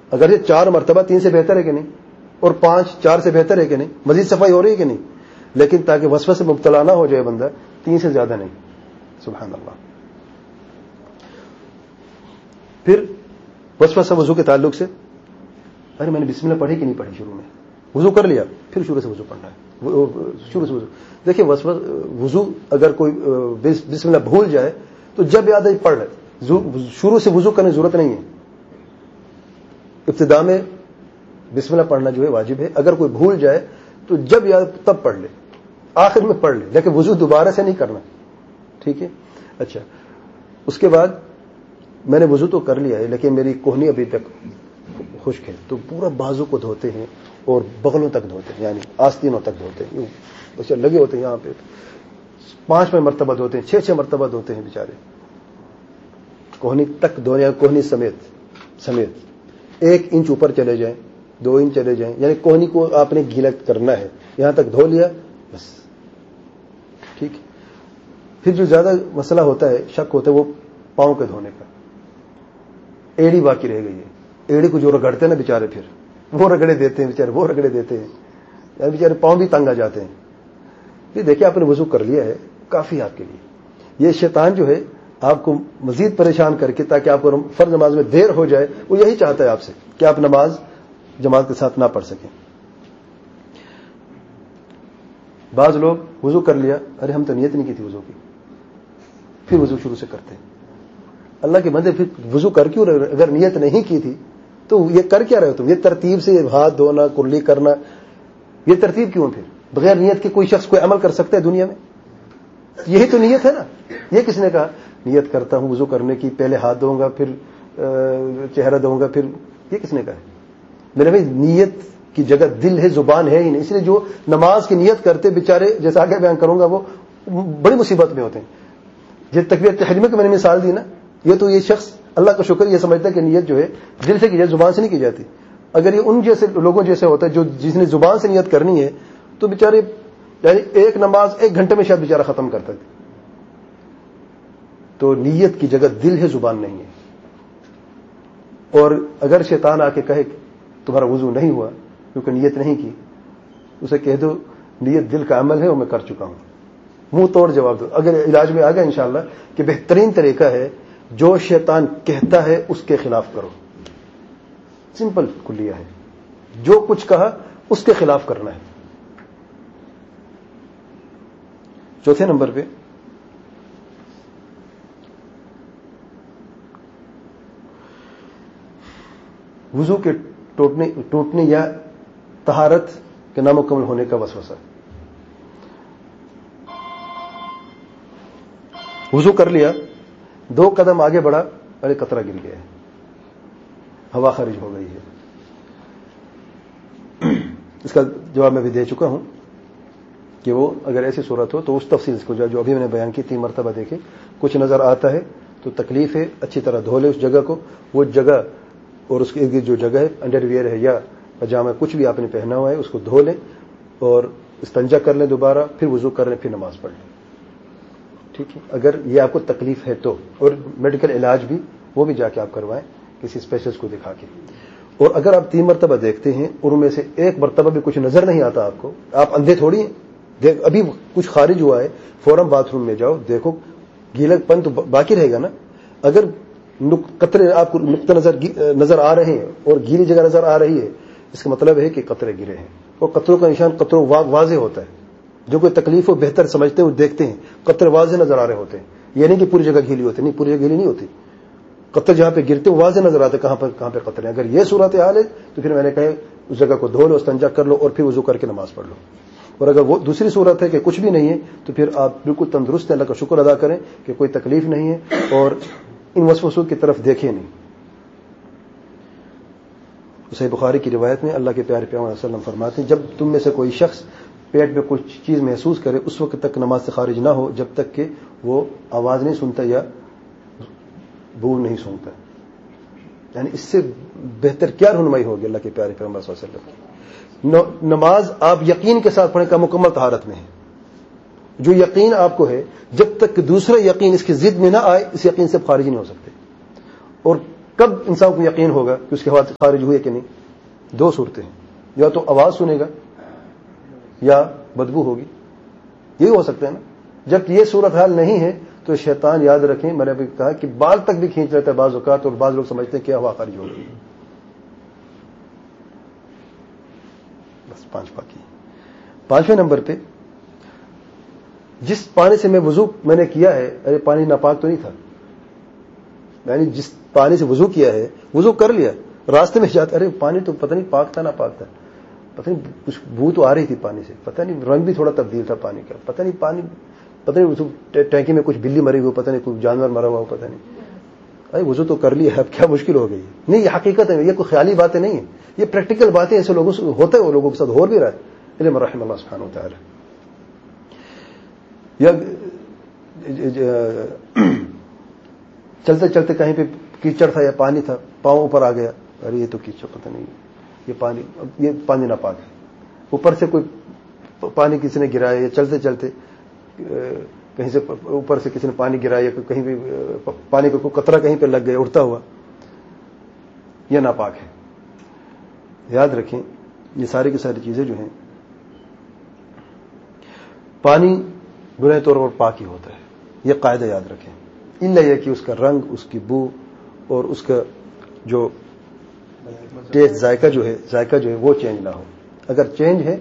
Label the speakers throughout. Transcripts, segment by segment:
Speaker 1: اگر یہ 4 مرتبہ 3 سے بہتر ہے کہ نہیں, اور 5 4 سے بہتر ہے کہ نہیں, مزید صفائی ہو رہی ہے کہ نہیں, لیکن تاکہ وسوسے سے مبتلا نہ ہو جائے بندہ 3 سے زیادہ نہیں. سبحان اللہ. پھر وسوسہ وضو کے تعلق سے, ارے میں نے بسم اللہ پڑھی کہ نہیں پڑھی, شروع میں وضو کر لیا, پھر شروع سے وضو پڑھنا ہے, شروع سے وضو. دیکھیں وضو اگر کوئی بسم اللہ بھول جائے تو جب یاد ہے پڑھ لے, شروع سے وضو کرنے کی ضرورت نہیں ہے. ابتدا میں بسم اللہ پڑھنا جو ہے واجب ہے, اگر کوئی بھول جائے تو جب یاد تب پڑھ لے, آخر میں پڑھ لے, لیکن وضو دوبارہ سے نہیں کرنا. ٹھیک ہے. اچھا, اس کے بعد میں نے وضو تو کر لیا ہے لیکن میری کوہنی ابھی تک خشک ہے, تو پورا بازو کو دھوتے ہیں اور بغلوں تک دھوتے ہیں, یعنی آستینوں تک دھوتے ہیں, یوں لگے ہوتے ہیں یہاں پہ, 5 مرتبہ دھوتے ہیں, 6 مرتبہ دھوتے ہیں بیچارے, کوہنی تک دھونے, کوہنی سمیت 1 انچ اوپر چلے جائیں, 2 انچ چلے جائیں, یعنی کوہنی کو آپ نے گیلا کرنا ہے, یہاں تک دھو لیا بس. ٹھیک. پھر جو زیادہ مسئلہ ہوتا ہے, شک ہوتا ہے وہ پاؤں کے دھونے کا. ایڑی باقی رہ گئی ہے, ایڑی کو جو رگڑتے ہیں نا بیچارے, پھر وہ رگڑے دیتے ہیں بیچارے, وہ رگڑے دیتے ہیں, یعنی بیچارے پاؤں بھی تنگ آ جاتے ہیں. یہ دیکھیں آپ نے وضو کر لیا ہے, کافی آپ کے لیے. یہ شیطان جو ہے آپ کو مزید پریشان کر کے, تاکہ آپ کو فرض نماز میں دیر ہو جائے, وہ یہی چاہتا ہے آپ سے کہ آپ نماز جماعت کے ساتھ نہ پڑھ سکیں. بعض لوگ وضو کر لیا, ارے ہم تو نیت نہیں کی تھی وضو کی, پھر وضو شروع سے کرتے ہیں. اللہ کے بندے, پھر وضو کر کیوں رہے؟ اگر نیت نہیں کی تھی تو یہ کر کیا رہے ہو تم؟ یہ ترتیب سے ہاتھ دھونا, کلی کرنا, یہ ترتیب کیوں؟ پھر بغیر نیت کے کوئی شخص کوئی عمل کر سکتا ہے دنیا میں؟ یہی تو نیت ہے نا. یہ کس نے کہا نیت کرتا ہوں وضو کرنے کی, پہلے ہاتھ دھوؤں گا پھر چہرہ دھوؤں گا, پھر یہ کس نے کہا ہے؟ میرے بھائی نیت کی جگہ دل ہے, زبان ہے ہی نہیں. اس لیے جو نماز کی نیت کرتے بیچارے, جیسا آگے بیان کروں گا, وہ بڑی مصیبت میں ہوتے ہیں. یہ تکبیرۃ تحریمہ کی میں نے مثال دی نا, یہ تو یہ شخص اللہ کا شکر یہ سمجھتا ہے کہ نیت جو ہے دل سے کی جائے, زبان سے نہیں کی جاتی. اگر یہ ان جیسے لوگوں جیسے ہوتا ہے جو جس نے زبان سے نیت کرنی ہے, تو بیچارے یعنی ایک نماز 1 گھنٹے میں شاید بیچارہ ختم کرتا تھا. تو نیت کی جگہ دل ہے, زبان نہیں ہے. اور اگر شیطان آ کے کہے تمہارا وضو نہیں ہوا کیونکہ نیت نہیں کی, اسے کہہ دو نیت دل کا عمل ہے اور میں کر چکا ہوں. منہ توڑ جواب دو. اگر علاج میں آ گیا انشاءاللہ کہ بہترین طریقہ ہے جو شیطان کہتا ہے اس کے خلاف کرو. سمپل کلیہ ہے, جو کچھ کہا اس کے خلاف کرنا ہے. چوتھے نمبر پہ وضو کے ٹوٹنے یا طہارت کے نامکمل ہونے کا وسوسہ. وضو کر لیا, 2 قدم آگے بڑھا, ارے قطرہ گر گیا ہے, ہوا خارج ہو گئی ہے. اس کا جواب میں بھی دے چکا ہوں کہ وہ اگر ایسی صورت ہو تو اس تفصیل کو جو ابھی میں نے بیان کی 3 مرتبہ دیکھے, کچھ نظر آتا ہے تو تکلیف ہے, اچھی طرح دھو لے اس جگہ کو, وہ جگہ اور اس کی جو جگہ ہے, انڈر ویئر ہے یا پاجامہ, کچھ بھی آپ نے پہنا ہوا ہے, اس کو دھو لیں اور استنجا کر لیں دوبارہ, پھر وضو کر لیں, پھر نماز پڑھ لیں. ٹھیک ہے. اگر یہ آپ کو تکلیف ہے تو, اور میڈیکل علاج بھی وہ بھی جا کے آپ کروائیں کسی اسپیشلسٹ کو دکھا کے. اور اگر آپ 3 مرتبہ دیکھتے ہیں اور ان میں سے 1 مرتبہ بھی کچھ نظر نہیں آتا آپ کو, آپ اندھے تھوڑی ہیں, ابھی کچھ خارج ہوا ہے, فوراً باتھ روم میں جاؤ, دیکھو گیلا پن تو باقی رہے گا نا. اگر قطرے آپ کو نقطہ نظر آ رہے ہیں اور گیلی جگہ نظر آ رہی ہے, اس کا مطلب ہے کہ قطرے گرے ہیں. اور قطروں کا نشان قطروں واضح ہوتا ہے. جو کوئی تکلیف ہو بہتر سمجھتے ہیں وہ دیکھتے ہیں قطرے واضح نظر آ رہے ہوتے ہیں. یہ نہیں کہ پوری جگہ گیلی ہوتی, نہیں, پوری جگہ گیلی نہیں ہوتی. قطر جہاں پہ گرتے ہیں واضح نظر آتے کہاں پہ قطرے ہیں. اگر یہ صورت حال ہے تو پھر میں نے کہا اس جگہ کو دھو لو, استنجا کر لو اور پھر وضو کر کے نماز پڑھ لو. اور اگر وہ دوسری صورت ہے کہ کچھ بھی نہیں ہے تو پھر آپ بالکل تندرست ہیں, اللہ کا شکر ادا کریں کہ کوئی تکلیف نہیں ہے اور ان وسوسوں کی طرف دیکھیں نہیں. صحیح بخاری کی روایت میں اللہ کے پیارے پیغمبر صلی اللہ علیہ وسلم فرماتے ہیں, جب تم میں سے کوئی شخص پیٹ میں کچھ چیز محسوس کرے اس وقت تک نماز سے خارج نہ ہو جب تک کہ وہ آواز نہیں سنتا یا بو نہیں سنتا. یعنی اس سے بہتر کیا رہنمائی ہوگی اللہ کے پیارے پیغمبر صلی اللہ علیہ وسلم کی. نماز آپ یقین کے ساتھ پڑھیں کا مکمل طہارت میں ہے. جو یقین آپ کو ہے, جب تک کہ دوسرا یقین اس کی ضد میں نہ آئے, اس یقین سے خارج نہیں ہو سکتے. اور کب انسان کو یقین ہوگا کہ اس کی ہوا خارج ہوئی ہے کہ نہیں؟ دو صورتیں ہیں، یا تو آواز سنے گا یا بدبو ہوگی، یہی ہو سکتا ہے نا. جب یہ صورتحال نہیں ہے تو شیطان یاد رکھیں، میں نے ابھی کہا کہ بال تک بھی کھینچ لیتا ہے بعض اوقات، اور بعض لوگ سمجھتے ہیں کہ ہوا خارج ہوگی. بس 5 باقی. 5ویں نمبر پہ جس پانی سے میں نے کیا ہے، ارے پانی ناپاک تو نہیں تھا، یعنی جس پانی سے وضو کیا ہے، وضو کر لیا، راستے میں جاتا ارے پانی تو پتہ نہیں پاک تھا نہ پاک تھا، پتہ نہیں کچھ بو تو آ رہی تھی پانی سے، پتہ نہیں رنگ بھی تھوڑا تبدیل تھا پانی کا، پتہ نہیں ٹینکی میں کچھ بلی مری ہوئی، پتہ نہیں کوئی جانور مرا ہوا ہو، پتہ نہیں. ارے وضو تو کر لیا ہے، اب کیا مشکل ہو گئی؟ نہیں، یہ حقیقت ہے، یہ کوئی خیالی باتیں نہیں ہیں، یہ پریکٹیکل باتیں ایسے لوگوں سے ہوتا ہے، وہ لوگوں کے ساتھ ہو بھی رہا ہے. علم رحم اللہ سبحانہ و تعالی. یا چلتے چلتے کہیں پہ کیچڑ تھا یا پانی تھا، پاؤں اوپر آ گیا، ارے یہ تو کیچڑ، پتہ نہیں یہ پانی ناپاک ہے. اوپر سے کوئی پانی کسی نے گرایا، یا چلتے چلتے کہیں سے اوپر سے کسی نے پانی گرایا، یا کہیں بھی پانی کا کوئی قطرہ کہیں پہ لگ گیا اڑتا ہوا، یہ ناپاک ہے. یاد رکھیں یہ ساری کی ساری چیزیں جو ہیں، پانی برے طور پر پاک ہی ہوتا ہے، یہ قاعدہ یاد رکھیں. الا یہ کہ اس کا رنگ، اس کی بو اور اس کا جو ٹیسٹ، ذائقہ جو ہے وہ چینج نہ ہو. اگر چینج ہے،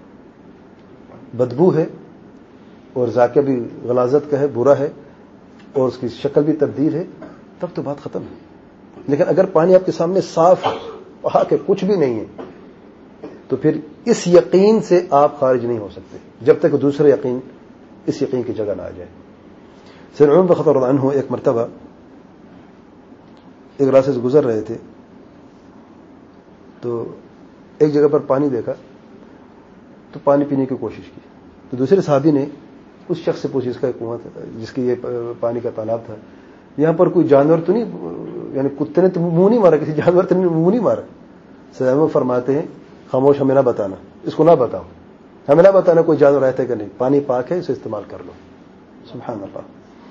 Speaker 1: بدبو ہے اور ذائقہ بھی غلاظت کا ہے، برا ہے، اور اس کی شکل بھی تبدیل ہے، تب تو بات ختم ہے. لیکن اگر پانی آپ کے سامنے صاف ہے، وہاں کے کچھ بھی نہیں ہے، تو پھر اس یقین سے آپ خارج نہیں ہو سکتے جب تک دوسرا یقین اس یقین کی جگہ نہ آ جائے. سیدنا عمر بن خطاب رضی اللہ عنہ ایک مرتبہ ایک راستے سے گزر رہے تھے، تو ایک جگہ پر پانی دیکھا تو پانی پینے کی کوشش کی. تو دوسرے صحابی نے اس شخص سے پوچھا، جس کا کنواں تھا، جس کی یہ پانی کا تالاب تھا، یہاں پر کوئی جانور تو نہیں، یعنی کتے نے تو منہ نہیں مارا، کسی جانور نے منہ نہیں مارا؟ سیدنا فرماتے ہیں خاموش، ہمیں نہ بتانا، اس کو نہ بتاؤ، ہمیں نہ بتانا کوئی جانور رہتا ہے کہ نہیں، پانی پاک ہے، اسے استعمال کر لو. سبحان اللہ.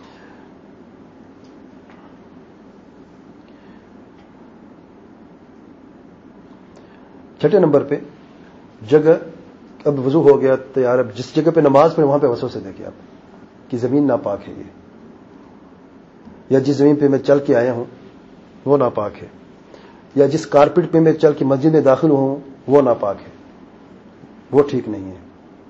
Speaker 1: چھٹے نمبر پہ جگہ، اب وضو ہو گیا تیار، اب جس جگہ پہ نماز پڑھے وہاں پہ وسوسے دیکھیں آپ کہ زمین ناپاک ہے یہ، یا جس زمین پہ میں چل کے آیا ہوں وہ ناپاک ہے، یا جس کارپٹ پہ میں چل کے مسجد میں داخل ہوں وہ ناپاک ہے، وہ ٹھیک نہیں ہے.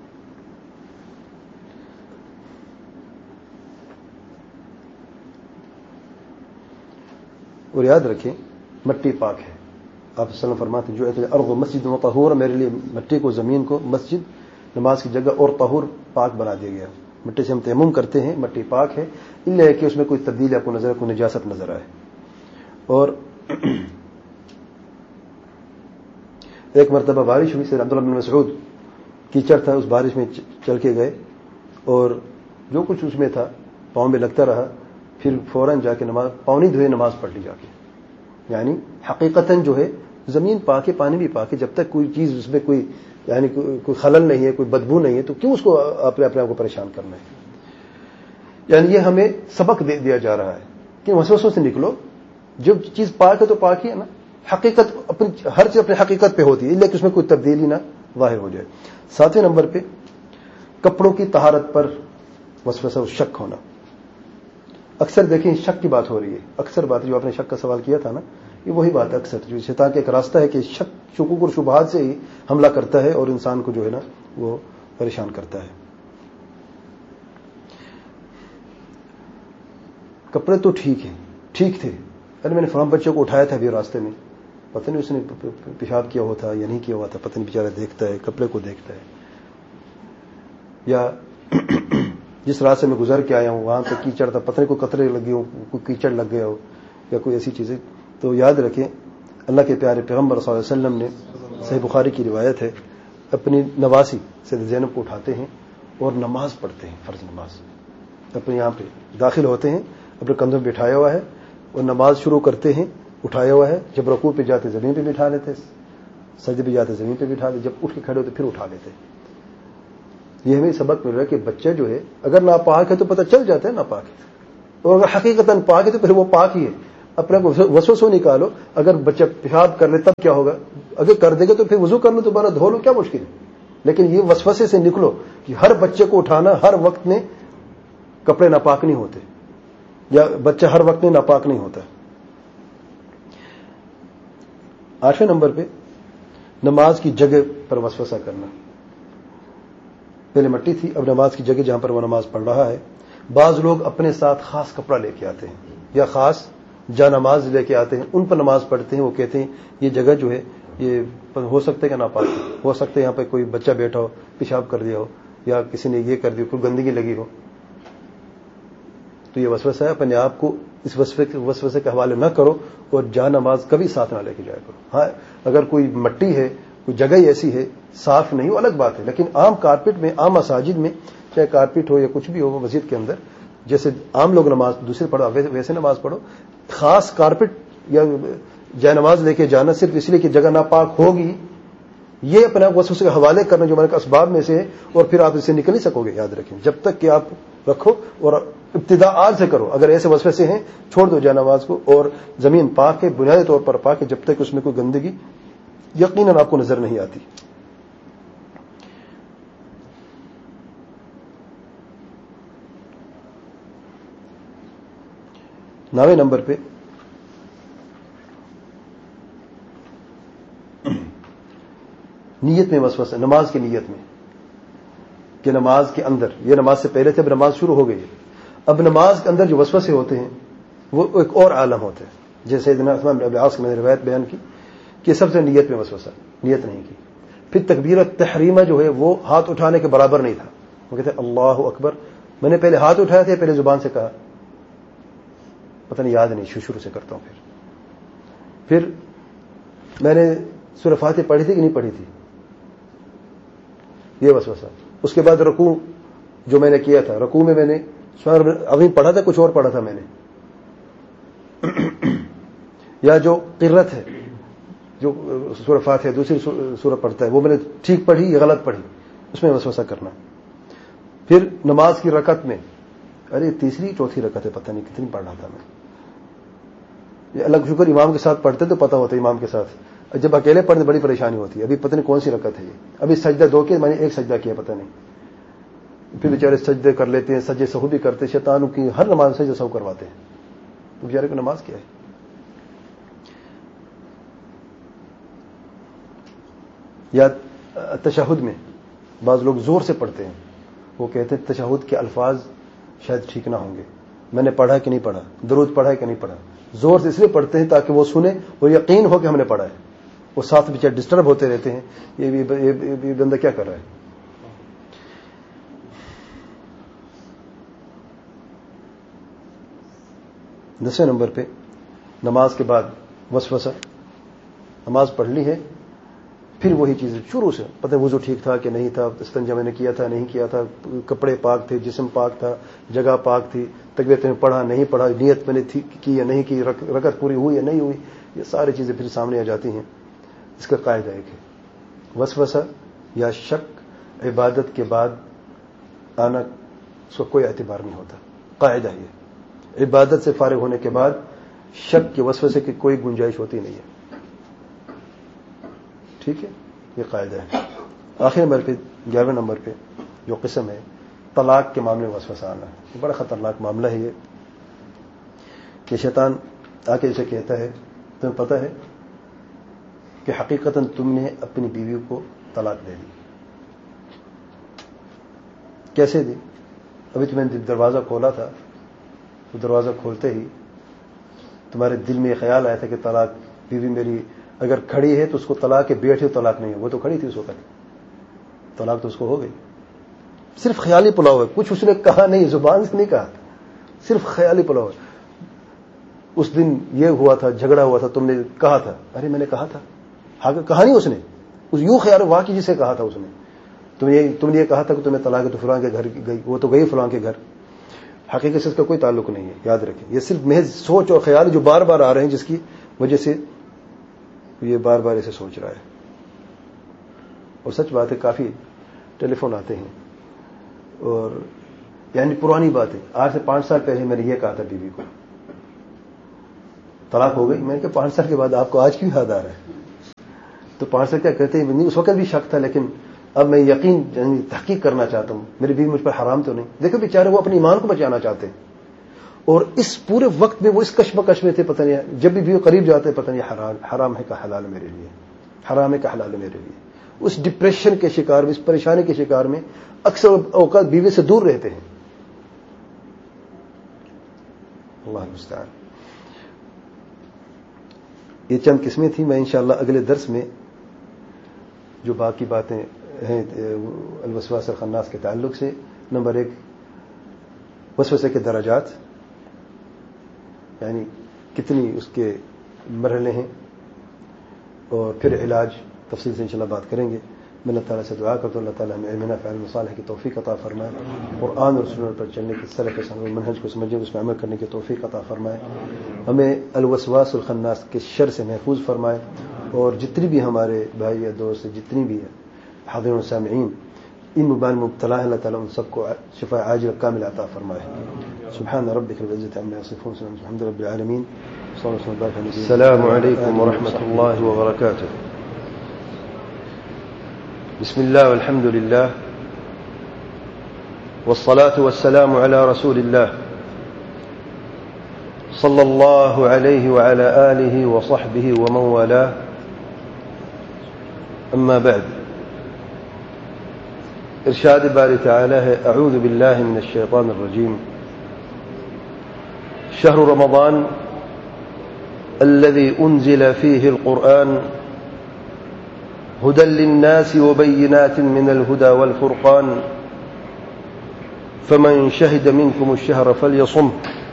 Speaker 1: اور یاد رکھیں مٹی پاک ہے. آپ وسلم فرماتے ہیں جو الارض مسجد و طہور، میرے لیے مٹی کو، زمین کو مسجد، نماز کی جگہ اور طہور، پاک بنا دیا گیا. مٹی سے ہم تیمم کرتے ہیں، مٹی پاک ہے، الا کہ اس میں کوئی تبدیلی آپ کو نظر، کوئی نجاست نظر آئے. اور ایک مرتبہ بارش ہوئی، سیدنا عبداللہ بن مسعود کیچڑ تھا، اس بارش میں چل کے گئے اور جو کچھ اس میں تھا پاؤں میں لگتا رہا، پھر فوراً جا کے نماز، پاؤں نہیں دھوئے، نماز پڑھ لی جا کے. یعنی حقیقتاً جو ہے زمین پاک ہے، پانی بھی پاک ہے، جب تک کوئی چیز اس میں کوئی یعنی کوئی خلل نہیں ہے، کوئی بدبو نہیں ہے، تو کیوں اس کو اپنے آپ کو پریشان کرنا ہے؟ یعنی یہ ہمیں سبق دے دیا جا رہا ہے کہ وسوسوں سے نکلو، جب چیز پاک ہے تو پاک ہی ہے نا. حقیقت اپنی، ہر چیز اپنی حقیقت پہ ہوتی ہے، لیکن اس میں کوئی تبدیلی نہ ظاہر ہو جائے. 7ویں نمبر پہ کپڑوں کی طہارت پر وسوسہ و شک ہونا. اکثر دیکھیں شک کی بات ہو رہی ہے، اکثر بات جو آپ نے شک کا سوال کیا تھا نا، یہ وہی بات ہے. اکثر جو شیطان کا ایک راستہ ہے کہ شک، شکوک اور شبہات سے ہی حملہ کرتا ہے اور انسان کو جو ہے نا وہ پریشان کرتا ہے. کپڑے تو ٹھیک ہیں، ٹھیک تھے، ارے میں نے فلاں بچے کو اٹھایا تھا ابھی راستے میں، پتہ نہیں اس نے پیشاب کیا ہوا تھا یا نہیں کیا ہوا تھا، پتہ نہیں، بیچارہ دیکھتا ہے، کپڑے کو دیکھتا ہے. یا جس راستے میں گزر کے آیا ہوں وہاں پہ کیچڑ تھا، پتہ نہیں کوئی قطرے لگے ہو، کوئی کیچڑ لگ گیا ہو یا کوئی ایسی چیزیں. تو یاد رکھیں اللہ کے پیارے پیغمبر صلی اللہ علیہ وسلم نے، صحیح بخاری کی روایت ہے، اپنی نواسی سید زینب کو اٹھاتے ہیں اور نماز پڑھتے ہیں، فرض نماز، اپنے یہاں پہ داخل ہوتے ہیں، اپنے کندھوں پہ بٹھایا ہوا ہے اور نماز شروع کرتے ہیں، اٹھایا ہوا ہے. جب رکوع پہ جاتے زمین پہ بٹھا لیتے، سجدے پہ جاتے زمین پہ بٹھا لیتے، جب اٹھ کے کھڑے ہوتے پھر اٹھا لیتے. یہ ہمیں سبق مل رہا ہے کہ بچہ جو ہے اگر ناپاک ہے تو پتہ چل جاتا ہے ناپاک ہے، اور اگر حقیقتاً پاک ہے تو پھر وہ پاک ہی ہے. اپنے کو وسوسوں نکالو. اگر بچہ پیشاب کر لے تب کیا ہوگا؟ اگر کر دے گا تو پھر وضو کر لو دوبارہ دھو لو, کیا مشکل ہے. لیکن یہ وسوسے سے نکلو کہ ہر بچے کو اٹھانا ہر وقت میں کپڑے ناپاک نہیں ہوتے, یا بچہ ہر وقت میں ناپاک نہیں ہوتا. 8ویں نمبر پہ نماز کی جگہ پر وسوسہ کرنا. پہلے مٹی تھی, اب نماز کی جگہ جہاں پر وہ نماز پڑھ رہا ہے. بعض لوگ اپنے ساتھ خاص کپڑا لے کے آتے ہیں یا خاص جا نماز لے کے آتے ہیں, ان پر نماز پڑھتے ہیں. وہ کہتے ہیں یہ جگہ جو ہے یہ ہو سکتا ہے کہ ناپاک ہو سکتا ہے, یہاں پہ کوئی بچہ بیٹھا ہو, پیشاب کر دیا ہو, یا کسی نے یہ کر دیا, کوئی گندگی لگی ہو. تو یہ وسوسہ ہے. اپنے آپ کو اس وسوسے کے حوالے نہ کرو اور جا نماز کبھی ساتھ نہ لے کے جایا کرو. ہاں اگر کوئی مٹی ہے, کوئی جگہ ایسی ہے صاف نہیں, وہ الگ بات ہے. لیکن عام کارپیٹ میں, عام مساجد میں, چاہے کارپیٹ ہو یا کچھ بھی ہو مسجد کے اندر, جیسے عام لوگ نماز دوسری پڑھو ویسے نماز پڑھو. خاص کارپیٹ یا جائے نماز لے کے جانا صرف اس لیے کہ جگہ ناپاک ہوگی, یہ اپنے وسوسے کے حوالے کرنا جو ہمارے اسباب میں سے ہے, اور پھر آپ اس سے نکل نہیں سکو گے. یاد رکھیں, جب تک کہ آپ رکھو اور ابتدا آج سے کرو. اگر ایسے وسوسے ہیں چھوڑ دو جائے نماز کو, اور زمین پاک ہے, بنیادی طور پر پاک ہے, جب تک اس میں کوئی گندگی یقیناً آپ کو نظر نہیں آتی. نویں نمبر پہ نیت میں وسوسہ, نماز کی نیت میں, کہ نماز کے اندر, یہ نماز سے پہلے تھے, اب نماز شروع ہو گئی ہے, اب نماز کے اندر جو وسوسے ہوتے ہیں وہ ایک اور عالم ہوتے ہیں. جیسے عثمان بن ابی العاص کی میں نے روایت بیان کی کہ سب سے نیت میں وسوسہ, نیت نہیں کی. پھر تکبیرۃ تحریمہ جو ہے وہ ہاتھ اٹھانے کے برابر نہیں تھا. وہ کہتے اللہ اکبر, میں نے پہلے ہاتھ اٹھایا تھے, پہلے زبان سے کہا, پتہ نہیں یاد نہیں, شروع سے کرتا ہوں. پھر میں نے سورہ فاتحہ پڑھی تھی کہ نہیں پڑھی تھی, یہ وسوسہ. اس کے بعد رکوع جو میں نے کیا تھا, رکوع میں میں نے عظیم پڑھا تھا, کچھ اور پڑھا تھا میں نے, یا جو قرت ہے, جو سورہ فاتحہ دوسری سورہ پڑھتا ہے, وہ میں نے ٹھیک پڑھی یا غلط پڑھی, اس میں وسوسہ کرنا. پھر نماز کی رکعت میں, ارے تیسری چوتھی رکعت ہے, پتہ نہیں کتنی پڑھ رہا تھا میں. یہ اللہ کا شکر امام کے ساتھ پڑھتے تو پتہ ہوتا ہے امام کے ساتھ, جب اکیلے پڑھنے بڑی پریشانی ہوتی ہے. ابھی پتہ نہیں کون سی رکعت ہے یہ, ابھی سجدہ 2 کے, میں نے ایک سجدہ کیا پتہ نہیں. پھر بیچارے سجدے کر لیتے ہیں, سجدے سہو بھی کرتے, شیطانوں کی ہر نماز سجدہ سہو کرواتے ہیں. تو بیچارے کو نماز کیا ہے. یا تشہد میں بعض لوگ زور سے پڑھتے ہیں, وہ کہتے ہیں تشہد کے الفاظ شاید ٹھیک نہ ہوں گے, میں نے پڑھا کہ نہیں پڑھا, درود پڑھا کہ نہیں پڑھا. زور سے اس لیے پڑھتے ہیں تاکہ وہ سنیں اور یقین ہو کہ ہم نے پڑھا ہے. وہ ساتھ بیچارے ڈسٹرب ہوتے رہتے ہیں, یہ بندہ کیا کر رہا ہے. دسویں نمبر پہ نماز کے بعد وسوسہ. نماز پڑھ لی ہے, پھر وہی چیزیں شروع سے, پتہ وضو ٹھیک تھا کہ نہیں تھا, استنجا میں نے کیا تھا نہیں کیا تھا, کپڑے پاک تھے, جسم پاک تھا, جگہ پاک تھی, تکبیرت میں پڑھا نہیں پڑھا, نیت میں نے کی یا نہیں کی, رکعت پوری ہوئی یا نہیں ہوئی, یہ ساری چیزیں پھر سامنے آ جاتی ہیں. اس کا قاعدہ ایک ہے, وسوسہ یا شک عبادت کے بعد آنا, اس کا کوئی اعتبار نہیں ہوتا. قاعدہ یہ, عبادت سے فارغ ہونے کے بعد شک کے وسوسے کی کوئی گنجائش ہوتی نہیں ہے. ٹھیک ہے, یہ قاعدہ ہے. آخر نمبر پہ 11ویں نمبر پہ جو قسم ہے طلاق کے معاملے میں وسوسہ آنا, یہ بڑا خطرناک معاملہ ہے. یہ کہ شیطان آ کے اسے کہتا ہے تمہیں پتہ ہے کہ حقیقتاً تم نے اپنی بیوی کو طلاق دے دی. کیسے دی؟ ابھی تمہیں دروازہ کھولا تھا, تو دروازہ کھولتے ہی تمہارے دل میں یہ خیال آیا تھا کہ طلاق, بیوی میری اگر کھڑی ہے تو اس کو طلاق ہے, بیٹھے طلاق نہیں ہے. وہ تو کھڑی تھی اس وقت, طلاق تو اس کو ہو گئی. صرف خیالی پلاؤ ہے, کچھ اس نے کہا نہیں, زبان سے نہیں کہا, صرف خیالی پلاؤ ہے. اس دن یہ ہوا تھا, جھگڑا ہوا تھا, تم نے کہا تھا, ارے میں نے کہا تھا, کہا نہیں اس نے, اس یوں خیال واقعی جسے کہا تھا اس نے, تم نے یہ کہا تھا کہ تمہیں طلاق ہے تو فلاں کے گھر گئی, وہ تو گئی فلاں کے گھر. حقیقت سے اس کا کوئی تعلق نہیں ہے, یاد رکھیں. یہ صرف محض سوچ اور خیال جو بار بار آ رہے ہیں, جس کی وجہ سے یہ بار بار اسے سوچ رہا ہے. اور سچ بات ہے کافی ٹیلی فون آتے ہیں, اور یعنی پرانی بات ہے, آج سے 5 سال پہلے میں نے یہ کہا تھا بیوی کو, طلاق ہو گئی. میں نے کہا 5 سال کے بعد آپ کو آج کیوں یاد آ رہا ہے؟ تو 5 سال کیا کہتے ہیں, اس وقت بھی شک تھا, لیکن اب میں یقین تحقیق کرنا چاہتا ہوں میری بیوی مجھ پر حرام تو نہیں. دیکھو بیچارے وہ اپنے ایمان کو بچانا چاہتے ہیں, اور اس پورے وقت میں وہ اس کشمکش میں تھے, پتہ نہیں جب بھی بیوی قریب جاتے پتہ نہیں حرام ہے کہ حلال میرے لیے, حرام ہے کہ حلال ہے میرے لیے. اس ڈپریشن کے شکار میں, اس پریشانی کے شکار میں اکثر اوقات بیوی سے دور رہتے ہیں. اللہ المستعان. یہ چند قسمیں تھیں. میں انشاءاللہ اگلے درس میں جو باقی باتیں ہیں الوسواس الخناس کے تعلق سے, نمبر 1 وسوسے کے درجات, یعنی کتنی اس کے مرحلے ہیں, اور پھر علاج تفصیل سے انشاءاللہ بات کریں گے. میں اللہ تعالیٰ سے دعا کرتا ہوں اللہ تعالیٰ ہمیں علم نافع علم صالح کی توفیق عطا فرمائے, قرآن اور سنت پر چلنے کی سلف منہج کو سمجھنے اس میں عمل کرنے کی توفیق عطا فرمائے, ہمیں الوسواس الخناس کے شر سے محفوظ فرمائے, اور جتنی بھی ہمارے بھائی یا دوست جتنی بھی حاضرین و سامعین ان مبان مبتلا ہیں اللہ تعالیٰ ان سب کو شفاء عاجل کامل عطا فرمائے. سبحان ربک رب العزة عما يصفون, الحمد لله رب العالمين. السلام علیکم ورحمۃ اللہ وبرکاتہ. بسم الله والحمد لله والصلاة والسلام على رسول الله صلى الله عليه وعلى آله وصحبه ومن والاه. أما بعد, ارشاد باری تعالی ہے اعوذ باللہ من الشیطان الرجیم. شهر رمضان الذي أنزل فيه القرآن هدى للناس وبينات من الهدى والفرقان فمن شهد منكم الشهر فليصم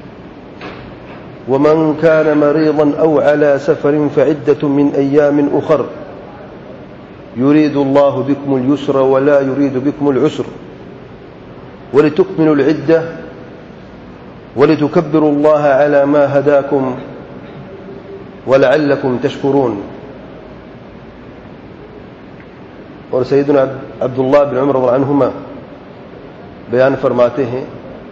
Speaker 1: ومن كان مريضا أو على سفر فعدة من أيام أخر يريد الله بكم اليسر ولا يريد بكم العسر ولتكملوا العدة ولتكبروا الله على ما هداكم ولعلكم تشكرون. اور سیدنا عبداللہ بن عمر رضی اللہ عنہما بیان فرماتے ہیں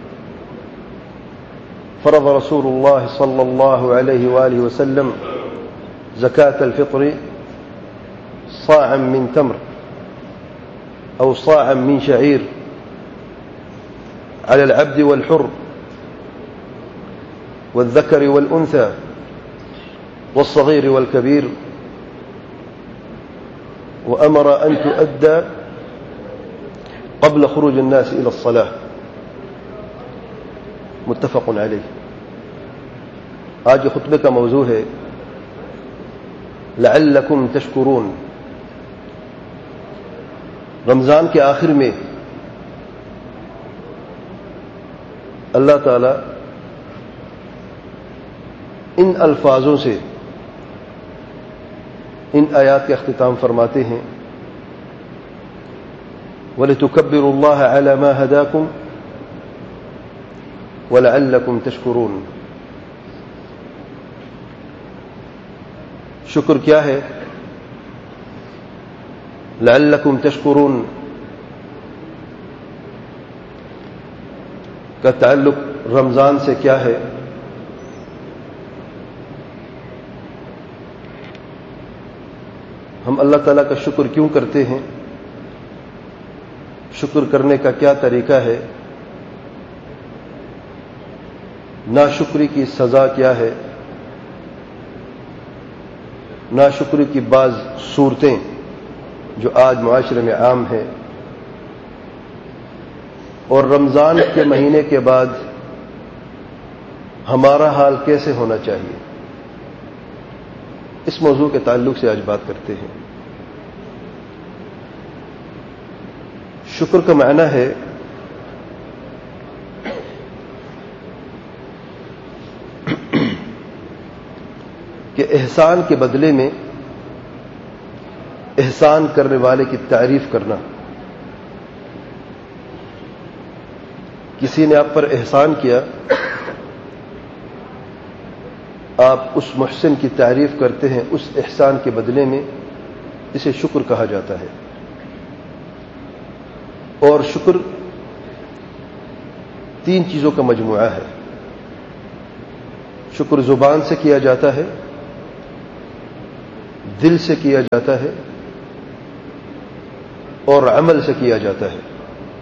Speaker 1: فرض رسول اللہ صلی اللہ علیہ وآلہ وسلم زکاة الفطر صاعا من تمر او صاعا من شعير على العبد والحر والذكر والأنثى والصغير والكبير وأمر أن تؤدى قبل خروج الناس إلى الصلاة. متفق عليه. آج خطبے کا موضوع ہے لعلکم تشکرون. رمضان کے آخر میں اللہ تعالی ان الفاظوں سے ان آیات کا اختتام فرماتے ہیں وَلِتُكَبِّرُوا اللَّهَ عَلَى مَا هَدَاكُمْ وَلَعَلَّكُمْ تَشْكُرُونَ. شکر کیا ہے؟ لعلکم تشکرون کا تعلق رمضان سے کیا ہے؟ ہم اللہ تعالیٰ کا شکر کیوں کرتے ہیں؟ شکر کرنے کا کیا طریقہ ہے؟ ناشکری کی سزا کیا ہے؟ ناشکری کی بعض صورتیں جو آج معاشرے میں عام ہیں, اور رمضان کے مہینے کے بعد ہمارا حال کیسے ہونا چاہیے, اس موضوع کے تعلق سے آج بات کرتے ہیں. شکر کا معنی ہے کہ احسان کے بدلے میں احسان کرنے والے کی تعریف کرنا. کسی نے آپ پر احسان کیا, آپ اس محسن کی تعریف کرتے ہیں اس احسان کے بدلے میں, اسے شکر کہا جاتا ہے. اور شکر 3 چیزوں کا مجموعہ ہے. شکر زبان سے کیا جاتا ہے، دل سے کیا جاتا ہے اور عمل سے کیا جاتا ہے۔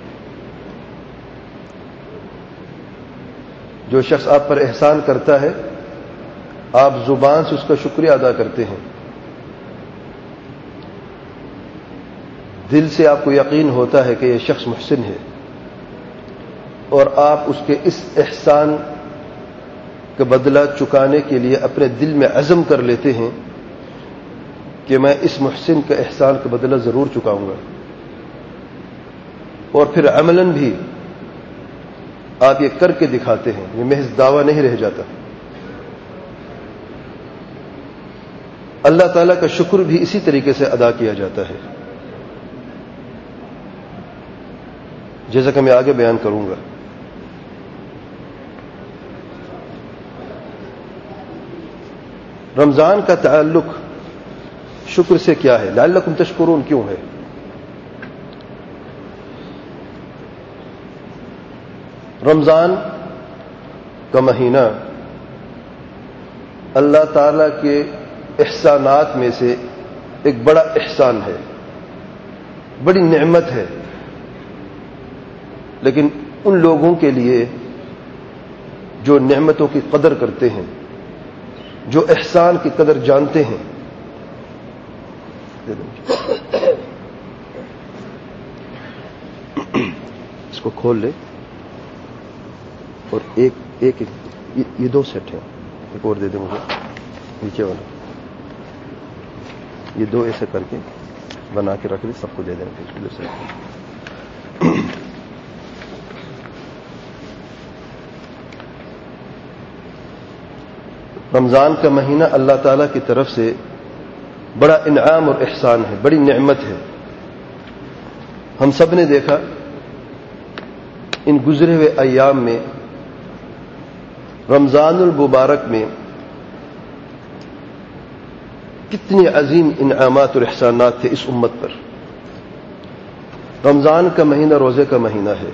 Speaker 1: جو شخص آپ پر احسان کرتا ہے، آپ زبان سے اس کا شکریہ ادا کرتے ہیں، دل سے آپ کو یقین ہوتا ہے کہ یہ شخص محسن ہے، اور آپ اس کے اس احسان کا بدلہ چکانے کے لیے اپنے دل میں عزم کر لیتے ہیں کہ میں اس محسن کا احسان کا بدلہ ضرور چکاؤں گا، اور پھر عملاً بھی آپ یہ کر کے دکھاتے ہیں، یہ محض دعویٰ نہیں رہ جاتا۔ اللہ تعالیٰ کا شکر بھی اسی طریقے سے ادا کیا جاتا ہے، جیسا کہ میں آگے بیان کروں گا۔ رمضان کا تعلق شکر سے کیا ہے؟ لعلکم تشکرون کیوں ہے؟ رمضان کا مہینہ اللہ تعالی کے احسانات میں سے ایک بڑا احسان ہے، بڑی نعمت ہے، لیکن ان لوگوں کے لیے جو نعمتوں کی قدر کرتے ہیں، جو احسان کی قدر جانتے ہیں۔ اس کو کھول لے، اور ایک یہ دو سیٹ ہیں، ایک اور دے دیں مجھے، نیچے والا، یہ دو ایسے کر کے بنا کے رکھ دیں، سب کو دے دینا۔ رمضان کا مہینہ اللہ تعالی کی طرف سے بڑا انعام اور احسان ہے، بڑی نعمت ہے۔ ہم سب نے دیکھا ان گزرے ہوئے ایام میں، رمضان المبارک میں کتنی عظیم انعامات اور احسانات تھے اس امت پر۔ رمضان کا مہینہ روزے کا مہینہ ہے،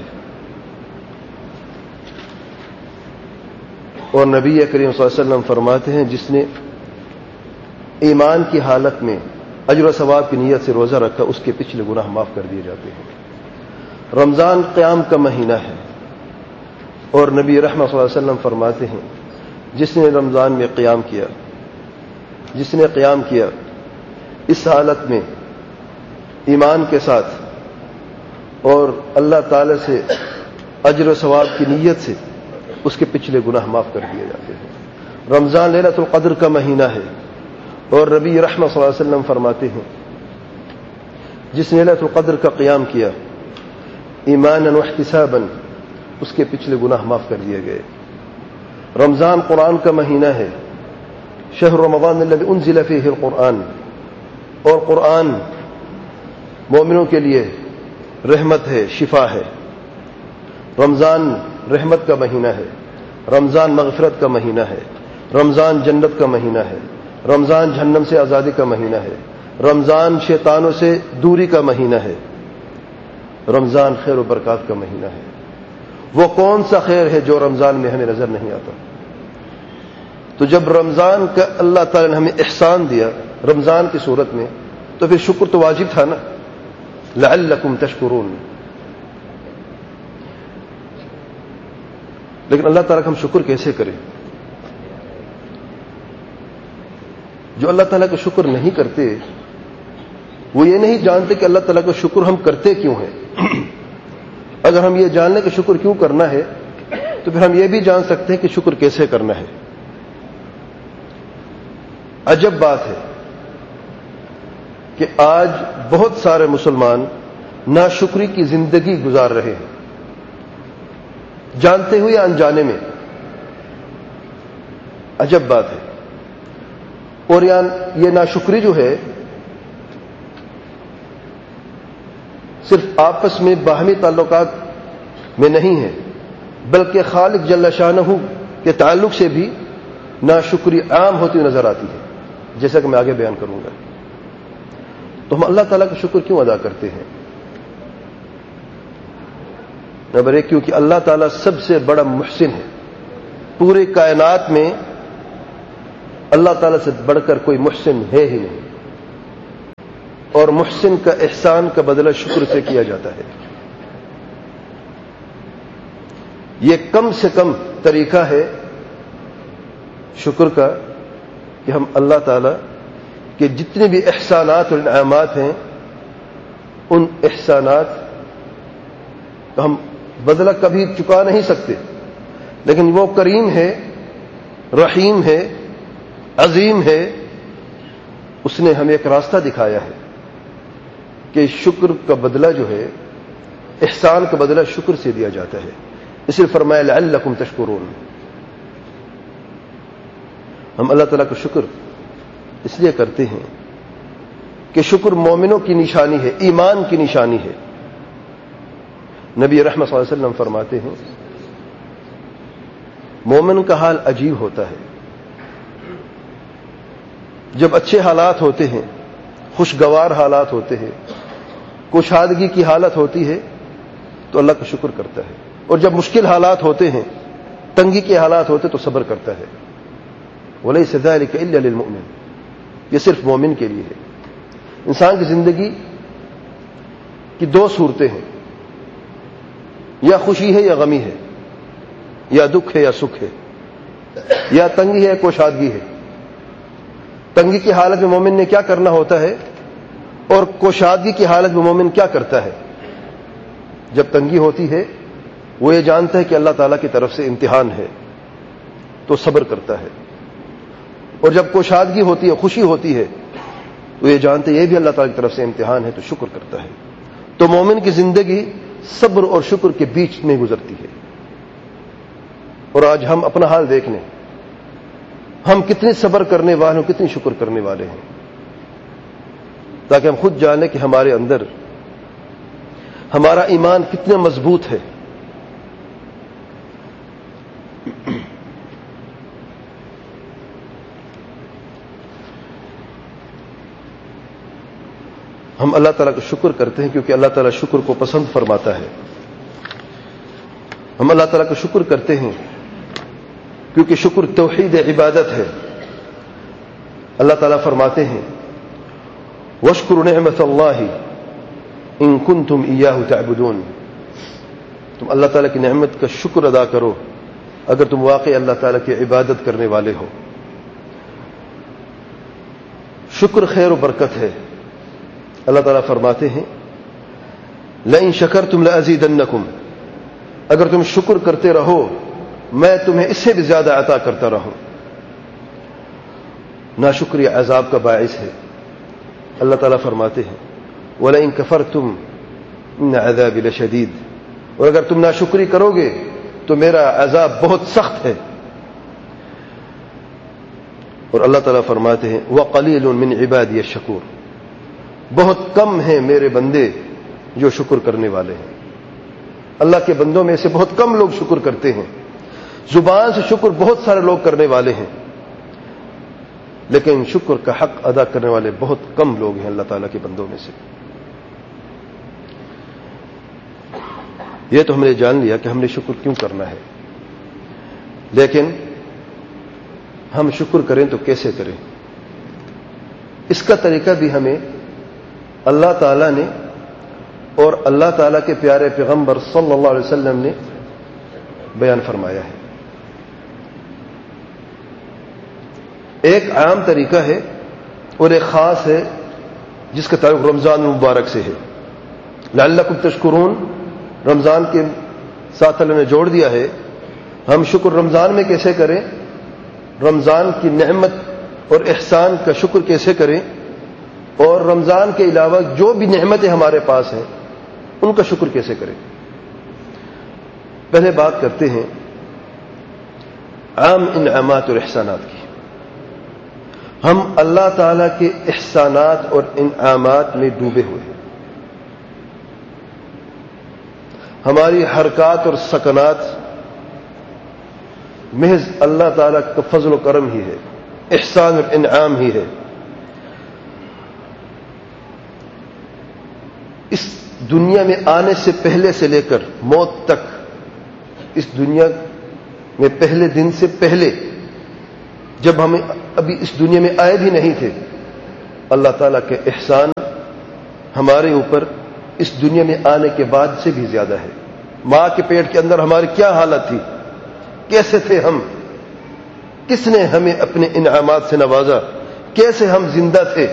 Speaker 1: اور نبی کریم صلی اللہ علیہ وسلم فرماتے ہیں جس نے ایمان کی حالت میں اجر و ثواب کی نیت سے روزہ رکھا، اس کے پچھلے گناہ معاف کر دیے جاتے ہیں۔ رمضان قیام کا مہینہ ہے، اور نبی رحمت صلی اللہ علیہ وسلم فرماتے ہیں جس نے رمضان میں قیام کیا، جس نے قیام کیا اس حالت میں ایمان کے ساتھ اور اللہ تعالی سے اجر و ثواب کی نیت سے، اس کے پچھلے گناہ معاف کر دیے جاتے ہیں۔ رمضان لیلۃ القدر کا مہینہ ہے، اور نبی رحمت صلی اللہ علیہ وسلم فرماتے ہیں جس نے لیلۃ القدر کا قیام کیا ایمانا واحتسابا، اس کے پچھلے گناہ معاف کر دیے گئے۔ رمضان قرآن کا مہینہ ہے، شہر رمضان الذی انزل فیہ القرآن، اور قرآن مومنوں کے لیے رحمت ہے، شفا ہے۔ رمضان رحمت کا مہینہ ہے، رمضان مغفرت کا مہینہ ہے، رمضان جنت کا مہینہ ہے، رمضان جہنم سے آزادی کا مہینہ ہے، رمضان شیطانوں سے دوری کا مہینہ ہے، رمضان خیر و برکات کا مہینہ ہے۔ وہ کون سا خیر ہے جو رمضان میں ہمیں نظر نہیں آتا؟ تو جب رمضان کا اللہ تعالی نے ہمیں احسان دیا رمضان کی صورت میں، تو پھر شکر تو واجب تھا نا، لعلکم تشکرون۔ لیکن اللہ تعالیٰ کا ہم شکر کیسے کریں؟ جو اللہ تعالیٰ کا شکر نہیں کرتے وہ یہ نہیں جانتے کہ اللہ تعالیٰ کا شکر ہم کرتے کیوں ہیں۔ اگر ہم یہ جان لیں کہ شکر کیوں کرنا ہے، تو پھر ہم یہ بھی جان سکتے ہیں کہ شکر کیسے کرنا ہے۔ عجب بات ہے کہ آج بہت سارے مسلمان ناشکری کی زندگی گزار رہے ہیں، جانتے ہوئے یا انجانے میں۔ عجب بات ہے۔ اور یہ ناشکری جو ہے صرف آپس میں باہمی تعلقات میں نہیں ہے، بلکہ خالق جل شانہ کے تعلق سے بھی ناشکری عام ہوتی نظر آتی ہے، جیسا کہ میں آگے بیان کروں گا۔ تو ہم اللہ تعالیٰ کا شکر کیوں ادا کرتے ہیں؟ نمبر ایک، کیونکہ اللہ تعالیٰ سب سے بڑا محسن ہے۔ پورے کائنات میں اللہ تعالیٰ سے بڑھ کر کوئی محسن ہے ہی نہیں، اور محسن کا احسان کا بدلہ شکر سے کیا جاتا ہے۔ یہ کم سے کم طریقہ ہے شکر کا کہ ہم اللہ تعالیٰ کے جتنے بھی احسانات اور انعامات ہیں ان احسانات کا ہم بدلہ کبھی چکا نہیں سکتے، لیکن وہ کریم ہے، رحیم ہے، عظیم ہے، اس نے ہمیں ایک راستہ دکھایا ہے کہ شکر کا بدلہ جو ہے، احسان کا بدلہ شکر سے دیا جاتا ہے۔ اس لیے فرمایا لعلکم تشکرون۔ ہم اللہ تعالیٰ کا شکر اس لیے کرتے ہیں کہ شکر مومنوں کی نشانی ہے، ایمان کی نشانی ہے۔ نبی رحمت صلی اللہ علیہ وسلم فرماتے ہیں مومن کا حال عجیب ہوتا ہے، جب اچھے حالات ہوتے ہیں، خوشگوار حالات ہوتے ہیں، کشادگی کی حالت ہوتی ہے تو اللہ کا شکر کرتا ہے، اور جب مشکل حالات ہوتے ہیں، تنگی کے حالات ہوتے تو صبر کرتا ہے۔ وَلَيْسَ ذَلِكَ إِلَّا لِلْمُؤْمِنِ، یہ صرف مومن کے لیے ہے۔ انسان کی زندگی کی دو صورتیں ہیں، یا خوشی ہے یا غمی ہے، یا دکھ ہے یا سکھ ہے، یا تنگی ہے یا کوشادگی ہے۔ تنگی کی حالت میں مومن نے کیا کرنا ہوتا ہے، اور کوشادگی کی حالت میں مومن کیا کرتا ہے؟ جب تنگی ہوتی ہے وہ یہ جانتا ہے کہ اللہ تعالیٰ کی طرف سے امتحان ہے تو صبر کرتا ہے، اور جب کوشادگی ہوتی ہے، خوشی ہوتی ہے، تو یہ جانتے یہ بھی اللہ تعالیٰ کی طرف سے امتحان ہے تو شکر کرتا ہے۔ تو مومن کی زندگی صبر اور شکر کے بیچ میں گزرتی ہے۔ اور آج ہم اپنا حال دیکھ لیں، ہم کتنے صبر کرنے والے ہیں، کتنی شکر کرنے والے ہیں، تاکہ ہم خود جانیں کہ ہمارے اندر ہمارا ایمان کتنا مضبوط ہے۔ ہم اللہ تعالیٰ کا شکر کرتے ہیں کیونکہ اللہ تعالیٰ شکر کو پسند فرماتا ہے۔ ہم اللہ تعالیٰ کا شکر کرتے ہیں کیونکہ شکر توحید عبادت ہے۔ اللہ تعالیٰ فرماتے ہیں وَاشْكُرُوا نِعْمَةَ اللَّهِ إِن كُنتُمْ إِيَّاهُ تَعْبُدُونَ، تم اللہ تعالیٰ کی نعمت کا شکر ادا کرو اگر تم واقعی اللہ تعالیٰ کی عبادت کرنے والے ہو۔ شکر خیر و برکت ہے۔ اللہ تعالیٰ فرماتے ہیں لَئِن شَكَرْتُمْ لَأَزِيدَنَّكُمْ، اگر تم شکر کرتے رہو میں تمہیں اس سے بھی زیادہ عطا کرتا رہوں۔ ناشکری عذاب کا باعث ہے۔ اللہ تعالیٰ فرماتے ہیں وَلَئِن كَفَرْتُمْ إِنَّ عَذَابِي لَشَدِيدٌ، اور اگر تم ناشکری کرو گے تو میرا عذاب بہت سخت ہے۔ اور اللہ تعالیٰ فرماتے ہیں وَقَلِيلٌ مِّنْ عِبَادِيَ الشَّكُورُ، بہت کم ہیں میرے بندے جو شکر کرنے والے ہیں۔ اللہ کے بندوں میں سے بہت کم لوگ شکر کرتے ہیں۔ زبان سے شکر بہت سارے لوگ کرنے والے ہیں، لیکن شکر کا حق ادا کرنے والے بہت کم لوگ ہیں اللہ تعالیٰ کے بندوں میں سے۔ یہ تو ہم نے جان لیا کہ ہم نے شکر کیوں کرنا ہے، لیکن ہم شکر کریں تو کیسے کریں، اس کا طریقہ بھی ہمیں اللہ تعالیٰ نے اور اللہ تعالیٰ کے پیارے پیغمبر صلی اللہ علیہ وسلم نے بیان فرمایا ہے۔ ایک عام طریقہ ہے اور ایک خاص ہے جس کا تعلق رمضان المبارک سے ہے۔ لعلکم تشکرون رمضان کے ساتھ اللہ نے جوڑ دیا ہے۔ ہم شکر رمضان میں کیسے کریں، رمضان کی نعمت اور احسان کا شکر کیسے کریں، اور رمضان کے علاوہ جو بھی نعمتیں ہمارے پاس ہیں ان کا شکر کیسے کریں۔ پہلے بات کرتے ہیں عام انعامات اور احسانات کی۔ ہم اللہ تعالیٰ کے احسانات اور انعامات میں ڈوبے ہوئے ہیں۔ ہماری حرکات اور سکنات محض اللہ تعالیٰ کا فضل و کرم ہی ہے، احسان اور انعام ہی ہے۔ اس دنیا میں آنے سے پہلے سے لے کر موت تک، اس دنیا میں پہلے دن سے پہلے جب ہمیں ابھی اس دنیا میں آئے بھی نہیں تھے، اللہ تعالیٰ کے احسان ہمارے اوپر اس دنیا میں آنے کے بعد سے بھی زیادہ ہے۔ ماں کے پیٹ کے اندر ہماری کیا حالت تھی، کیسے تھے ہم، کس نے ہمیں اپنے انعامات سے نوازا، کیسے ہم زندہ تھے۔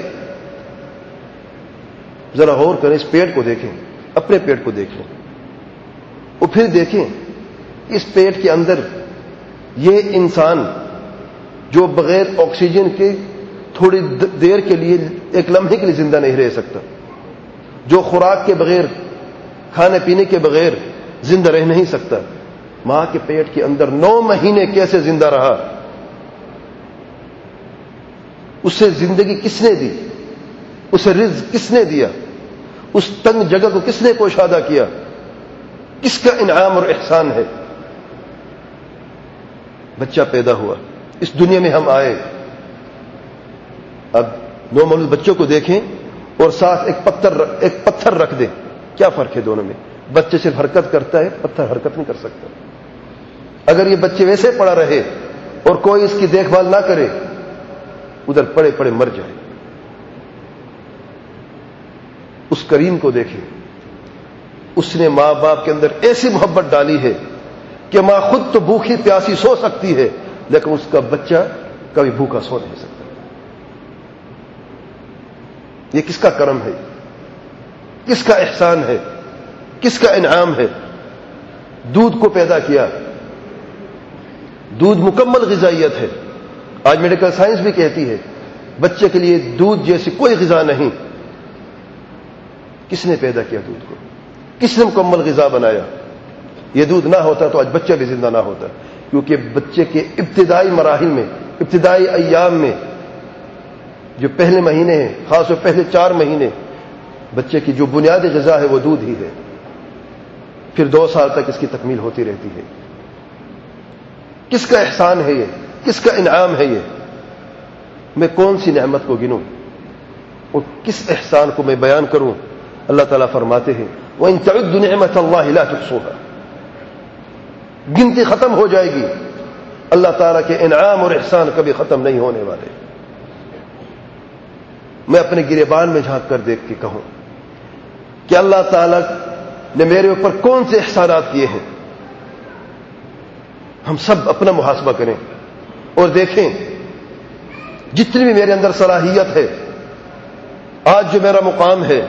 Speaker 1: ذرا غور کریں، اس پیٹ کو دیکھیں، اپنے پیٹ کو دیکھیں، اور پھر دیکھیں اس پیٹ کے اندر یہ انسان جو بغیر آکسیجن کے تھوڑی دیر کے لیے، ایک لمحے کے لیے زندہ نہیں رہ سکتا، جو خوراک کے بغیر، کھانے پینے کے بغیر زندہ رہ نہیں سکتا، ماں کے پیٹ کے اندر 9 مہینے کیسے زندہ رہا، اسے زندگی کس نے دی، اسے رزق کس نے دیا، اس تنگ جگہ کو کس نے کوشادہ کیا، کس کا انعام اور احسان ہے۔ بچہ پیدا ہوا، اس دنیا میں ہم آئے، اب 9 مولود بچوں کو دیکھیں اور ساتھ ایک پتھر رکھ دیں، کیا فرق ہے دونوں میں؟ بچے صرف حرکت کرتا ہے، پتھر حرکت نہیں کر سکتا۔ اگر یہ بچے ویسے پڑا رہے اور کوئی اس کی دیکھ بھال نہ کرے، ادھر پڑے پڑے مر جائے۔ اس کریم کو دیکھیں، اس نے ماں باپ کے اندر ایسی محبت ڈالی ہے کہ ماں خود تو بھوکی پیاسی سو سکتی ہے، لیکن اس کا بچہ کبھی بھوکا سو نہیں سکتا۔ یہ کس کا کرم ہے، کس کا احسان ہے، کس کا انعام ہے؟ دودھ کو پیدا کیا، دودھ مکمل غذائیت ہے۔ آج میڈیکل سائنس بھی کہتی ہے بچے کے لیے دودھ جیسی کوئی غذا نہیں۔ کس نے پیدا کیا دودھ کو؟ کس نے مکمل غذا بنایا؟ یہ دودھ نہ ہوتا تو آج بچہ بھی زندہ نہ ہوتا، کیونکہ بچے کے ابتدائی مراحل میں، ابتدائی ایام میں، جو پہلے مہینے ہیں، خاص طور پہلے 4 مہینے، بچے کی جو بنیادی غذا ہے وہ دودھ ہی ہے، پھر 2 سال تک اس کی تکمیل ہوتی رہتی ہے۔ کس کا احسان ہے یہ، کس کا انعام ہے یہ؟ میں کون سی نعمت کو گنوں اور کس احسان کو میں بیان کروں؟ اللہ تعالیٰ فرماتے ہیں وَإِن تَعُدُّوا نِعْمَةَ اللَّهِ لَا تُحْصُوهَا، گنتی ختم ہو جائے گی، اللہ تعالیٰ کے انعام اور احسان کبھی ختم نہیں ہونے والے۔ میں اپنے گریبان میں جھانک کر دیکھ کے کہوں کہ اللہ تعالیٰ نے میرے اوپر کون سے احسانات کیے ہیں۔ ہم سب اپنا محاسبہ کریں اور دیکھیں جتنی بھی میرے اندر صلاحیت ہے، آج جو میرا مقام ہے،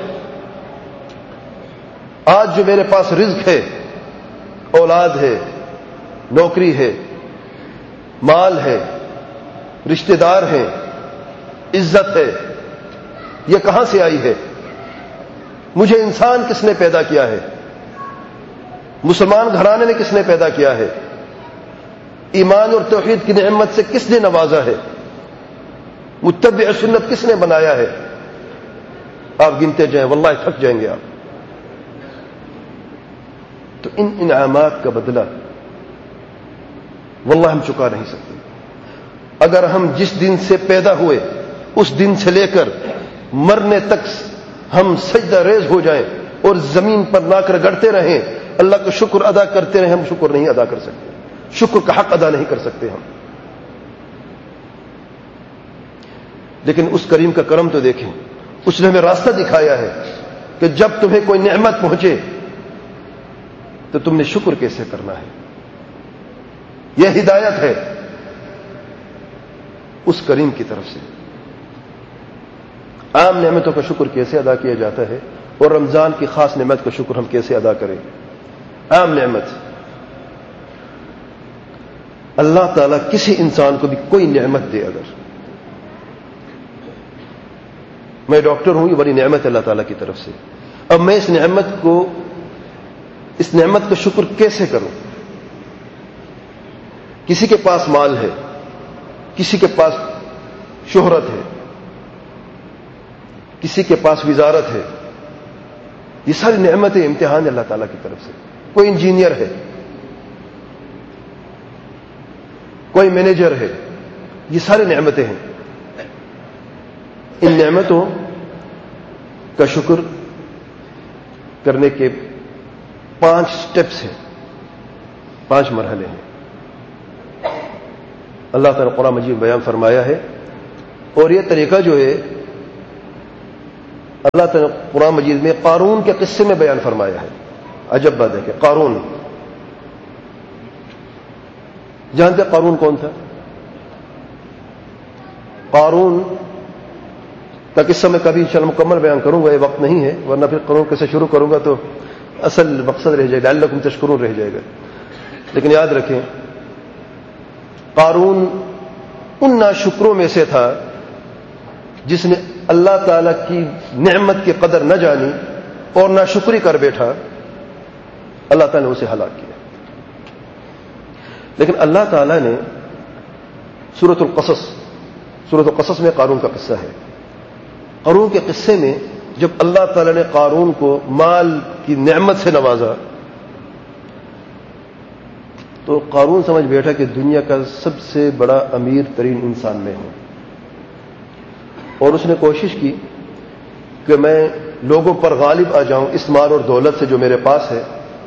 Speaker 1: آج جو میرے پاس رزق ہے، اولاد ہے، نوکری ہے، مال ہے، رشتہ دار ہیں، عزت ہے، یہ کہاں سے آئی ہے؟ مجھے انسان کس نے پیدا کیا ہے؟ مسلمان گھرانے میں کس نے پیدا کیا ہے؟ ایمان اور توحید کی نعمت سے کس نے نوازا ہے؟ متبع سنت کس نے بنایا ہے؟ آپ گنتے جائیں، واللہ تھک جائیں گے آپ۔ تو ان انعامات کا بدلہ واللہ ہم چکا نہیں سکتے۔ اگر ہم جس دن سے پیدا ہوئے اس دن سے لے کر مرنے تک ہم سجدہ ریز ہو جائیں اور زمین پر لا کر گڑتے رہیں، اللہ کا شکر ادا کرتے رہیں، ہم شکر نہیں ادا کر سکتے، شکر کا حق ادا نہیں کر سکتے ہم۔ لیکن اس کریم کا کرم تو دیکھیں، اس نے ہمیں راستہ دکھایا ہے کہ جب تمہیں کوئی نعمت پہنچے تو تم نے شکر کیسے کرنا ہے۔ یہ ہدایت ہے اس کریم کی طرف سے۔ عام نعمتوں کا شکر کیسے ادا کیا جاتا ہے اور رمضان کی خاص نعمت کا شکر ہم کیسے ادا کریں۔ عام نعمت، اللہ تعالیٰ کسی انسان کو بھی کوئی نعمت دے، اگر میں ڈاکٹر ہوں، یہ بڑی نعمت ہے اللہ تعالیٰ کی طرف سے، اب میں اس نعمت کا شکر کیسے کروں؟ کسی کے پاس مال ہے، کسی کے پاس شہرت ہے، کسی کے پاس وزارت ہے، یہ ساری نعمتیں امتحان ہے اللہ تعالیٰ کی طرف سے۔ کوئی انجینئر ہے، کوئی مینیجر ہے، یہ ساری نعمتیں ہیں۔ ان نعمتوں کا شکر کرنے کے 5 سٹیپس ہیں، 5 مرحلے ہیں۔ اللہ تعالیٰ قرآن مجید بیان فرمایا ہے اور یہ طریقہ جو ہے اللہ تعالیٰ نے قرآن مجید میں قارون کے قصے میں بیان فرمایا ہے. عجب بات ہے کہ قارون، جانتے قارون کون تھا؟ قارون کا قصہ میں کبھی انشاءاللہ مکمل بیان کروں گا، یہ وقت نہیں ہے، ورنہ پھر قارون کیسے شروع کروں گا تو اصل مقصد رہ جائے گا، لعلکم تشکرون رہ جائے گا. لیکن یاد رکھیں قارون ان ناشکروں میں سے تھا جس نے اللہ تعالیٰ کی نعمت کی قدر نہ جانی اور ناشکری کر بیٹھا. اللہ تعالیٰ نے اسے ہلاک کیا. لیکن اللہ تعالیٰ نے سورۃ القصص میں قارون کا قصہ ہے. قارون کے قصے میں جب اللہ تعالیٰ نے قارون کو مال کی نعمت سے نوازا تو قارون سمجھ بیٹھا کہ دنیا کا سب سے بڑا امیر ترین انسان میں ہوں، اور اس نے کوشش کی کہ میں لوگوں پر غالب آ جاؤں اس مال اور دولت سے جو میرے پاس ہے،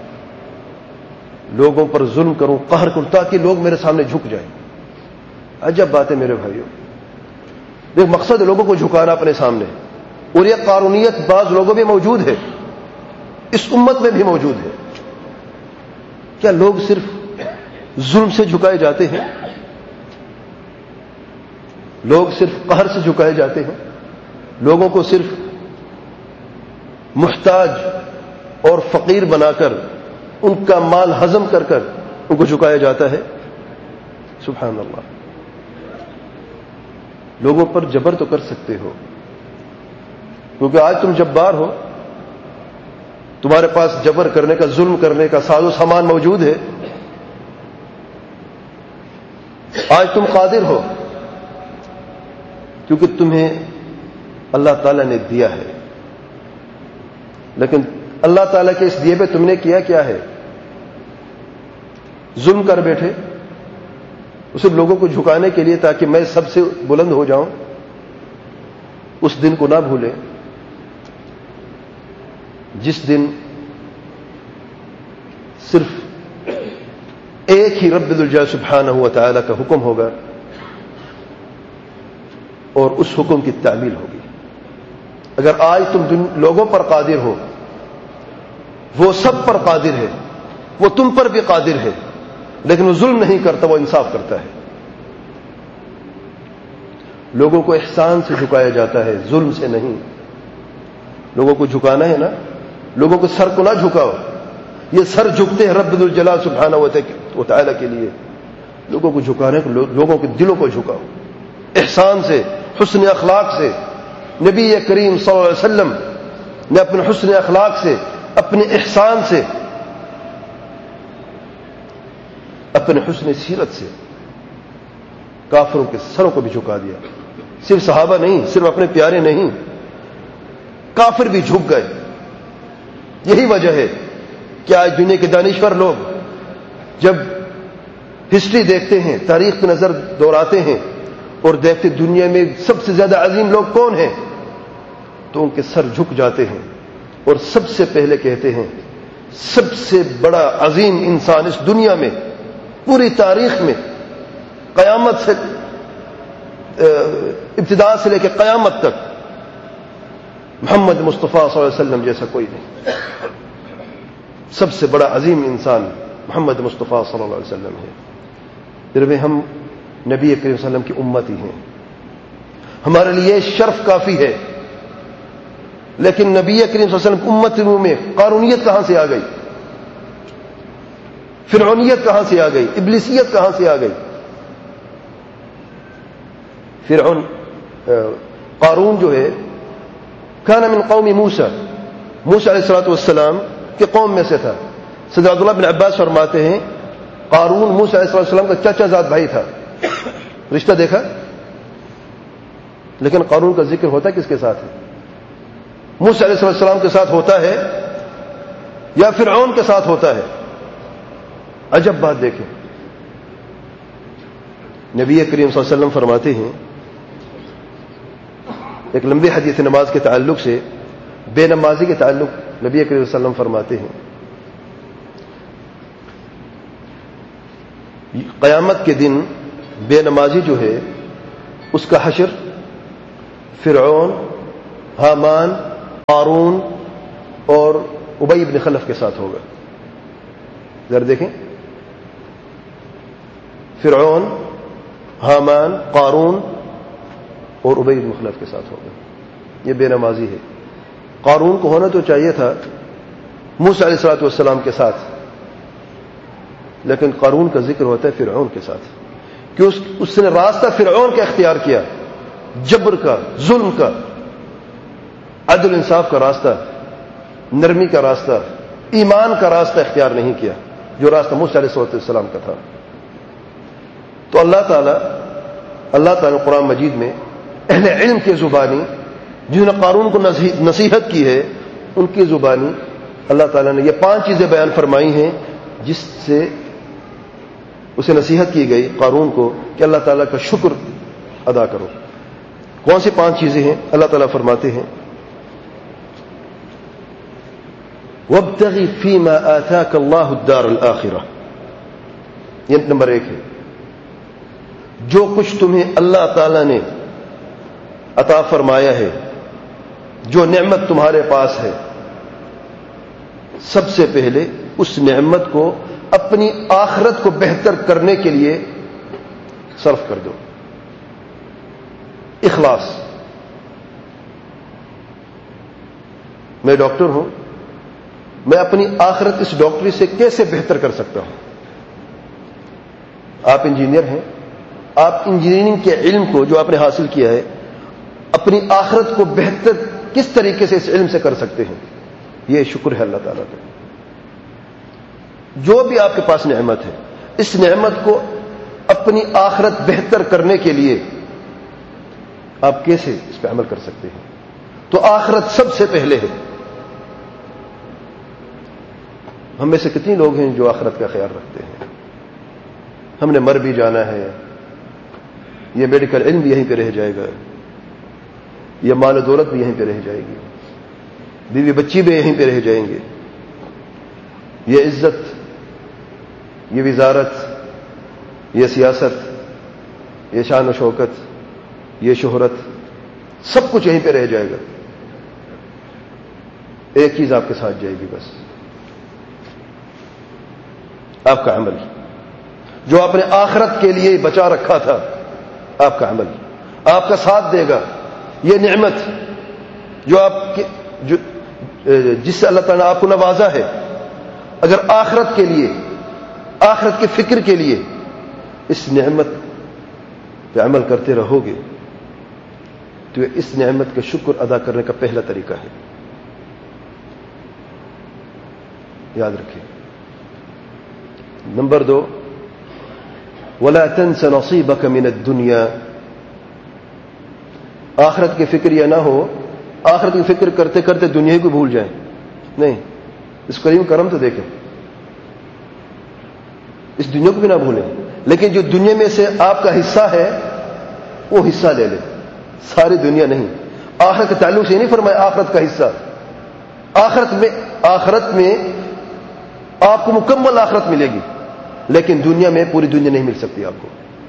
Speaker 1: لوگوں پر ظلم کروں، قہر کروں تاکہ لوگ میرے سامنے جھک جائیں. عجب بات ہے میرے بھائیوں، ایک مقصد ہے لوگوں کو جھکانا اپنے سامنے، اور یہ قارونیت بعض لوگوں میں موجود ہے، اس امت میں بھی موجود ہے. کیا لوگ صرف ظلم سے جھکائے جاتے ہیں؟ لوگ صرف قہر سے جھکائے جاتے ہیں؟ لوگوں کو صرف محتاج اور فقیر بنا کر ان کا مال ہضم کر کر ان کو جھکایا جاتا ہے؟ سبحان اللہ. لوگوں پر جبر تو کر سکتے ہو، کیونکہ آج تم جبار ہو، تمہارے پاس جبر کرنے کا، ظلم کرنے کا ساز و سامان موجود ہے. آج تم قادر ہو کیونکہ تمہیں اللہ تعالیٰ نے دیا ہے. لیکن اللہ تعالیٰ کے اس دیے پہ تم نے کیا ہے؟ ظلم کر بیٹھے اسے لوگوں کو جھکانے کے لیے تاکہ میں سب سے بلند ہو جاؤں. اس دن کو نہ بھولیں جس دن صرف ایک ہی رب الجلال سبحانہ و تعالی کا حکم ہوگا اور اس حکم کی تعمیل ہوگی. اگر آج تم لوگوں پر قادر ہو، وہ سب پر قادر ہے، وہ تم پر بھی قادر ہے، لیکن وہ ظلم نہیں کرتا، وہ انصاف کرتا ہے. لوگوں کو احسان سے جھکایا جاتا ہے، ظلم سے نہیں. لوگوں کو جھکانا ہے نا، لوگوں کو سر کو نہ جھکاؤ. یہ سر جھکتے ہیں رب الجلال سبحانہ و تعالی کے لیے. لوگوں کو جھکانے کو، لوگوں کے دلوں کو جھکاؤ احسان سے، حسن اخلاق سے. نبی کریم صلی اللہ علیہ وسلم نے اپنے حسن اخلاق سے، اپنے احسان سے، اپنے حسن سیرت سے کافروں کے سروں کو بھی جھکا دیا. صرف صحابہ نہیں، صرف اپنے پیارے نہیں، کافر بھی جھک گئے. یہی وجہ ہے کہ آج دنیا کے دانشور لوگ جب ہسٹری دیکھتے ہیں، تاریخ کی نظر دوڑاتے ہیں اور دیکھتے دنیا میں سب سے زیادہ عظیم لوگ کون ہیں، تو ان کے سر جھک جاتے ہیں اور سب سے پہلے کہتے ہیں سب سے بڑا عظیم انسان اس دنیا میں، پوری تاریخ میں، قیامت سے ابتدا سے لے کے قیامت تک محمد مصطفیٰ صلی اللہ علیہ وسلم جیسا کوئی نہیں. سب سے بڑا عظیم انسان محمد مصطفیٰ صلی اللہ علیہ وسلم ہے. پھر بھی ہم نبی کریم صلی اللہ علیہ وسلم کی امت ہی ہیں، ہمارے لیے شرف کافی ہے. لیکن نبی کریم صلی اللہ علیہ وسلم کی امت میں قارونیت کہاں سے آ گئی؟ فرعونیت کہاں سے آ گئی؟ ابلیسیت کہاں سے آ گئی؟ فرعون قارون جو ہے کان من قوم موسیٰ علیہ السلام کے قوم میں سے تھا. سیدنا عبداللہ بن عباس فرماتے ہیں قارون موسیٰ علیہ السلام کا چچا زاد بھائی تھا. رشتہ دیکھا؟ لیکن قارون کا ذکر ہوتا کس کے ساتھ ہے؟ موسیٰ علیہ السلام کے ساتھ ہوتا ہے یا فرعون کے ساتھ ہوتا ہے؟ عجب بات دیکھیں. نبی کریم صلی اللہ علیہ وسلم فرماتے ہیں ایک لمبی حدیث نماز کے تعلق سے، بے نمازی کے تعلق نبی کریم صلی اللہ علیہ وسلم فرماتے ہیں قیامت کے دن بے نمازی جو ہے اس کا حشر فرعون، حامان، قارون اور ابی بن خلف کے ساتھ ہوگا. ذرا دیکھیں، فرعون، حامان، قارون اور ابی بن خلف کے ساتھ ہوگا. یہ بے نمازی ہے. قارون کو ہونا تو چاہیے تھا موسیٰ علیہ الصلوۃ والسلام کے ساتھ، لیکن قارون کا ذکر ہوتا ہے فرعون کے ساتھ، کہ اس نے راستہ فرعون کا اختیار کیا، جبر کا، ظلم کا، عدل انصاف کا راستہ، نرمی کا راستہ، ایمان کا راستہ اختیار نہیں کیا، جو راستہ موسیٰ علیہ السلام کا تھا. تو اللہ تعالیٰ قرآن مجید میں اہل علم کی زبانی، جنہوں نے قارون کو نصیحت کی ہے، ان کی زبانی اللہ تعالیٰ نے یہ 5 چیزیں بیان فرمائی ہیں جس سے اسے نصیحت کی گئی قارون کو کہ اللہ تعالیٰ کا شکر ادا کرو. کون سی 5 چیزیں ہیں؟ اللہ تعالیٰ فرماتے ہیں وَابْتَغِ فِي مَا آتَاكَ اللَّهُ الدَّارَ الْآخِرَةَ. یہ نمبر 1 ہے. جو کچھ تمہیں اللہ تعالیٰ نے عطا فرمایا ہے، جو نعمت تمہارے پاس ہے، سب سے پہلے اس نعمت کو اپنی آخرت کو بہتر کرنے کے لیے صرف کر دو. اخلاص. میں ڈاکٹر ہوں، میں اپنی آخرت اس ڈاکٹری سے کیسے بہتر کر سکتا ہوں؟ آپ انجینئر ہیں، آپ انجینئرنگ کے علم کو جو آپ نے حاصل کیا ہے، اپنی آخرت کو بہتر کس طریقے سے اس علم سے کر سکتے ہیں؟ یہ شکر ہے اللہ تعالیٰ کا. جو بھی آپ کے پاس نعمت ہے، اس نعمت کو اپنی آخرت بہتر کرنے کے لیے آپ کیسے اس پہ عمل کر سکتے ہیں؟ تو آخرت سب سے پہلے ہے. ہم میں سے کتنے لوگ ہیں جو آخرت کا خیال رکھتے ہیں؟ ہم نے مر بھی جانا ہے، یہ میڈیکل علم بھی یہیں پہ رہ جائے گا، یہ مال و دولت بھی یہیں پہ رہ جائے گی، بیوی بچی بھی یہیں پہ رہ جائیں گے، یہ عزت، یہ وزارت، یہ سیاست، یہ شان و شوکت، یہ شہرت، سب کچھ یہیں پہ رہ جائے گا. ایک چیز آپ کے ساتھ جائے گی، بس آپ کا عمل، جو آپ نے آخرت کے لیے بچا رکھا تھا. آپ کا عمل آپ کا ساتھ دے گا. یہ نعمت جو آپ جس سے اللہ تعالیٰ نے آپ کو نوازا ہے، اگر آخرت کے لیے، آخرت کی فکر کے لیے اس نعمت پہ عمل کرتے رہو گے تو اس نعمت کا شکر ادا کرنے کا پہلا طریقہ ہے. یاد رکھیں. نمبر 2، وَلَا تَنْسَ نَصِيبَكَ مِنَ الدُّنْيَا. آخرت کی فکر یہ نہ ہو، آخرت کی فکر کرتے کرتے دنیا کو بھول جائیں. نہیں، اس کریم کرم تو دیکھیں، اس دنیا کو بھی نہ بھولیں، لیکن جو دنیا میں سے آپ کا حصہ ہے وہ حصہ لے لیں. ساری دنیا نہیں. آخرت کے تعلق سے یہ نہیں فرمایا آخرت کا حصہ. آخرت میں آپ کو مکمل آخرت ملے گی، لیکن دنیا میں پوری دنیا نہیں مل سکتی آپ کو.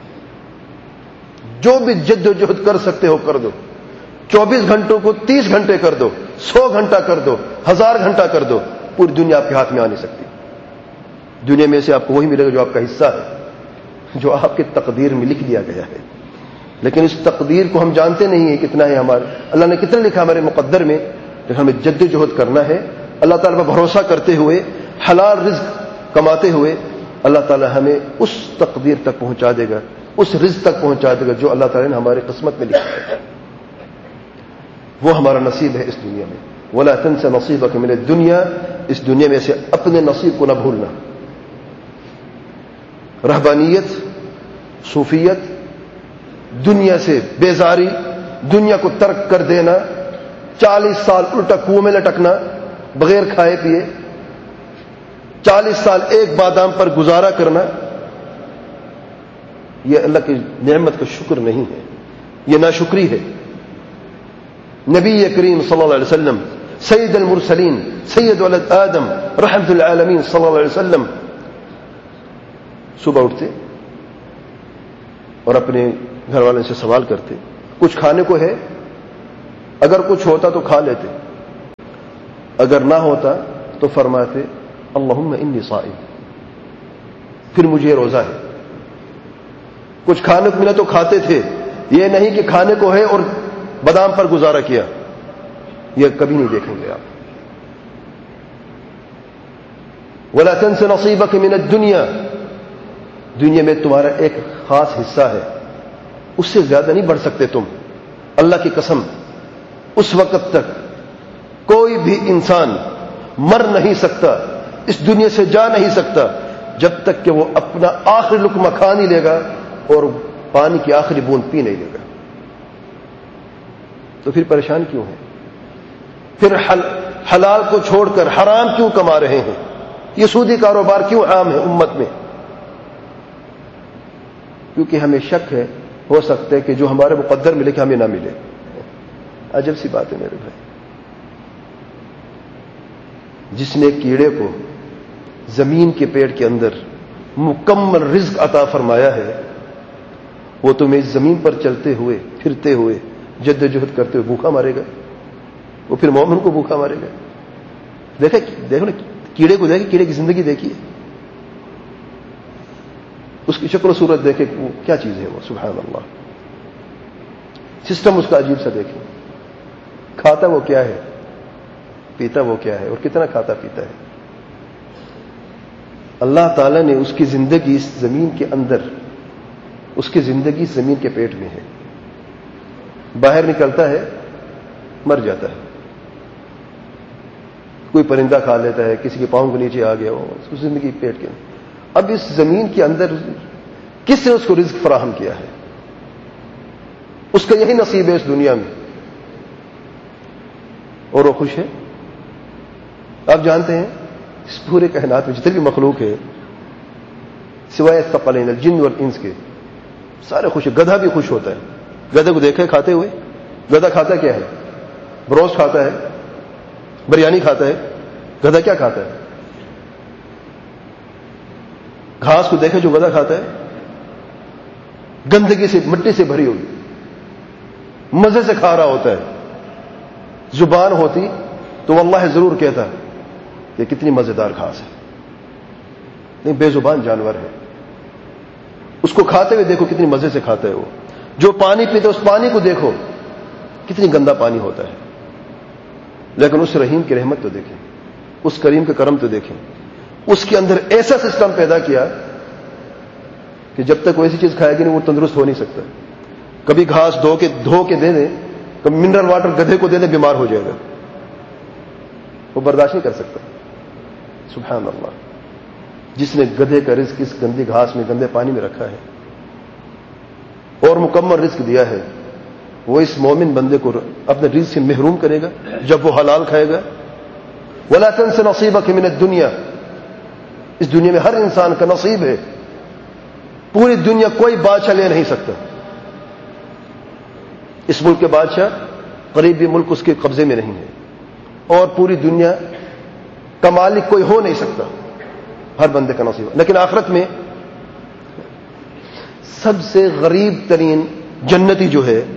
Speaker 1: جو بھی جد و جہد کر سکتے ہو کر دو. 24 گھنٹوں کو 30 گھنٹے کر دو، 100 گھنٹہ کر دو، 1000 گھنٹہ کر دو، پوری دنیا آپ کے ہاتھ میں آ نہیں سکتی. دنیا میں سے آپ کو وہی ملے گا جو آپ کا حصہ ہے، جو آپ کی تقدیر میں لکھ دیا گیا ہے. لیکن اس تقدیر کو ہم جانتے نہیں ہیں کتنا ہے ہمارا، اللہ نے کتنا لکھا ہمارے مقدر میں. لیکن ہمیں جد و جہد کرنا ہے، اللہ تعالیٰ پر بھروسہ کرتے ہوئے، حلال رزق کماتے ہوئے. اللہ تعالیٰ ہمیں اس تقدیر تک پہنچا دے گا، اس رزق تک پہنچا دے گا جو اللہ تعالیٰ نے ہماری قسمت میں لکھا ہے. وہ ہمارا نصیب ہے اس دنیا میں. وَلَا تَنْسَ نَصِيبَكَ مِنَ الدُّنْيَا. اس دنیا میں سے اپنے نصیب کو نہ بھولنا. رہبانیت، صوفیت، دنیا سے بیزاری، دنیا کو ترک کر دینا، 40 سال الٹا کنویں میں لٹکنا بغیر کھائے پیے، 40 سال ایک بادام پر گزارا کرنا، یہ اللہ کی نعمت کا شکر نہیں ہے، یہ ناشکری ہے. نبی کریم صلی اللہ علیہ وسلم، سید المرسلین، سید ولد آدم، رحمت العالمین صلی اللہ علیہ وسلم صبح اٹھتے اور اپنے گھر والوں سے سوال کرتے، کچھ کھانے کو ہے؟ اگر کچھ ہوتا تو کھا لیتے، اگر نہ ہوتا تو فرماتے اللہم انی صائم، پھر مجھے روزہ ہے۔ کچھ کھانے کو ملا تو کھاتے تھے، یہ نہیں کہ کھانے کو ہے اور بادام پر گزارا کیا، یہ کبھی نہیں دیکھیں گے آپ۔ وَلَا تَنْسَ نَصِيبَكَ مِنَ الدُّنْيَا، دنیا میں تمہارا ایک خاص حصہ ہے، اس سے زیادہ نہیں بڑھ سکتے تم۔ اللہ کی قسم، اس وقت تک کوئی بھی انسان مر نہیں سکتا، اس دنیا سے جا نہیں سکتا، جب تک کہ وہ اپنا آخری لقمہ کھا نہیں لے گا اور پانی کی آخری بوند پی نہیں لے گا۔ تو پھر پریشان کیوں ہیں؟ پھر حلال کو چھوڑ کر حرام کیوں کما رہے ہیں؟ یہ سودی کاروبار کیوں عام ہے امت میں؟ کیونکہ ہمیں شک ہے، ہو سکتا ہے کہ جو ہمارے مقدر ملے کہ ہمیں نہ ملے۔ عجب سی بات ہے میرے بھائی، جس نے کیڑے کو زمین کے پیڑ کے اندر مکمل رزق عطا فرمایا ہے، وہ تمہیں اس زمین پر چلتے ہوئے پھرتے ہوئے جد و جہد کرتے ہوئے بھوکا مارے گا؟ وہ پھر مومن کو بھوکا مارے گا؟ دیکھو نا کیڑے کو، دیکھے کیڑے کی زندگی دیکھیے، اس کی شکل و صورت دیکھے وہ کیا چیز ہے، وہ سبحان اللہ، سسٹم اس کا عجیب سا دیکھیں، کھاتا وہ کیا ہے، پیتا وہ کیا ہے، اور کتنا کھاتا پیتا ہے۔ اللہ تعالیٰ نے اس کی زندگی اس زمین کے اندر، اس کی زندگی اس زمین کے پیٹ میں ہے، باہر نکلتا ہے مر جاتا ہے، کوئی پرندہ کھا لیتا ہے، کسی کے پاؤں کے نیچے آ گیا، اس کی زندگی پیٹ کے اندر۔ اب اس زمین کے اندر کس نے اس کو رزق فراہم کیا ہے؟ اس کا یہی نصیب ہے اس دنیا میں، اور وہ خوش ہے۔ آپ جانتے ہیں اس پورے کائنات میں جتنے بھی مخلوق ہے سوائے ثقلین الجن والانس کے، سارے خوش ہیں۔ گدھا بھی خوش ہوتا ہے، گدھے کو دیکھے کھاتے ہوئے؟ گدھا کھاتا کیا ہے؟ بروسٹ کھاتا ہے، بریانی کھاتا ہے، گدھا کیا کھاتا ہے؟ گھاس کو دیکھے جو گدھا کھاتا ہے، گندگی سے مٹی سے بھری ہوئی، مزے سے کھا رہا ہوتا ہے۔ زبان ہوتی تو واللہ ضرور کہتا یہ کتنی مزیدار گھاس ہے، نہیں بے زبان جانور ہے، اس کو کھاتے ہوئے دیکھو کتنی مزے سے کھاتا ہے وہ۔ جو پانی پیتا ہے اس پانی کو دیکھو کتنی گندا پانی ہوتا ہے، لیکن اس رحیم کی رحمت تو دیکھیں، اس کریم کا کرم تو دیکھیں، اس کے اندر ایسا سسٹم پیدا کیا کہ جب تک وہ ایسی چیز کھائے گی نہیں وہ تندرست ہو نہیں سکتا۔ کبھی گھاس دھو کے دے دیں، کبھی منرل واٹر گدھے کو دے دیں، بیمار ہو جائے گا، وہ برداشت نہیں کر سکتا۔ سبحان اللہ، جس نے گدھے کا رزق اس گندی گھاس میں گندے پانی میں رکھا ہے اور مکمل رزق دیا ہے، وہ اس مومن بندے کو اپنے رزق سے محروم کرے گا جب وہ حلال کھائے گا؟ وَلَا تَنْسَ نَصِيبَكَ مِنَ الدُّنْيَا، اس دنیا میں ہر انسان کا نصیب ہے، پوری دنیا کوئی بادشاہ لے نہیں سکتا۔ اس ملک کے بادشاہ قریب بھی ملک اس کے قبضے میں نہیں ہے، اور پوری دنیا کا مالک کوئی ہو نہیں سکتا، ہر بندے کا نصیب ہے۔ لیکن آخرت میں سب سے غریب ترین جنتی جو ہے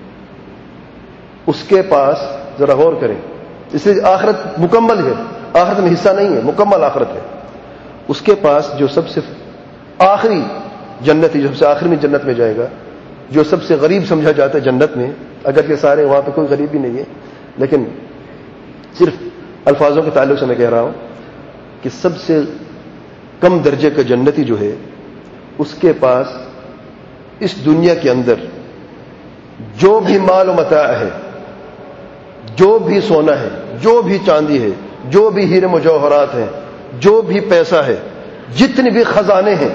Speaker 1: اس کے پاس، ذرا غور کریں، اس لیے آخرت مکمل ہے، آخرت میں حصہ نہیں ہے، مکمل آخرت ہے۔ اس کے پاس جو سب سے آخری جنتی، جو سب سے آخر میں جنت میں جائے گا، جو سب سے غریب سمجھا جاتا ہے جنت میں، اگر یہ سارے وہاں پہ کوئی غریب بھی نہیں ہے، لیکن صرف الفاظوں کے تعلق سے میں کہہ رہا ہوں کہ سب سے کم درجے کا جنتی جو ہے اس کے پاس اس دنیا کے اندر جو بھی مال و متاع ہے، جو بھی سونا ہے، جو بھی چاندی ہے، جو بھی ہیرے مجوہرات ہیں، جو بھی پیسہ ہے، جتنے بھی خزانے ہیں،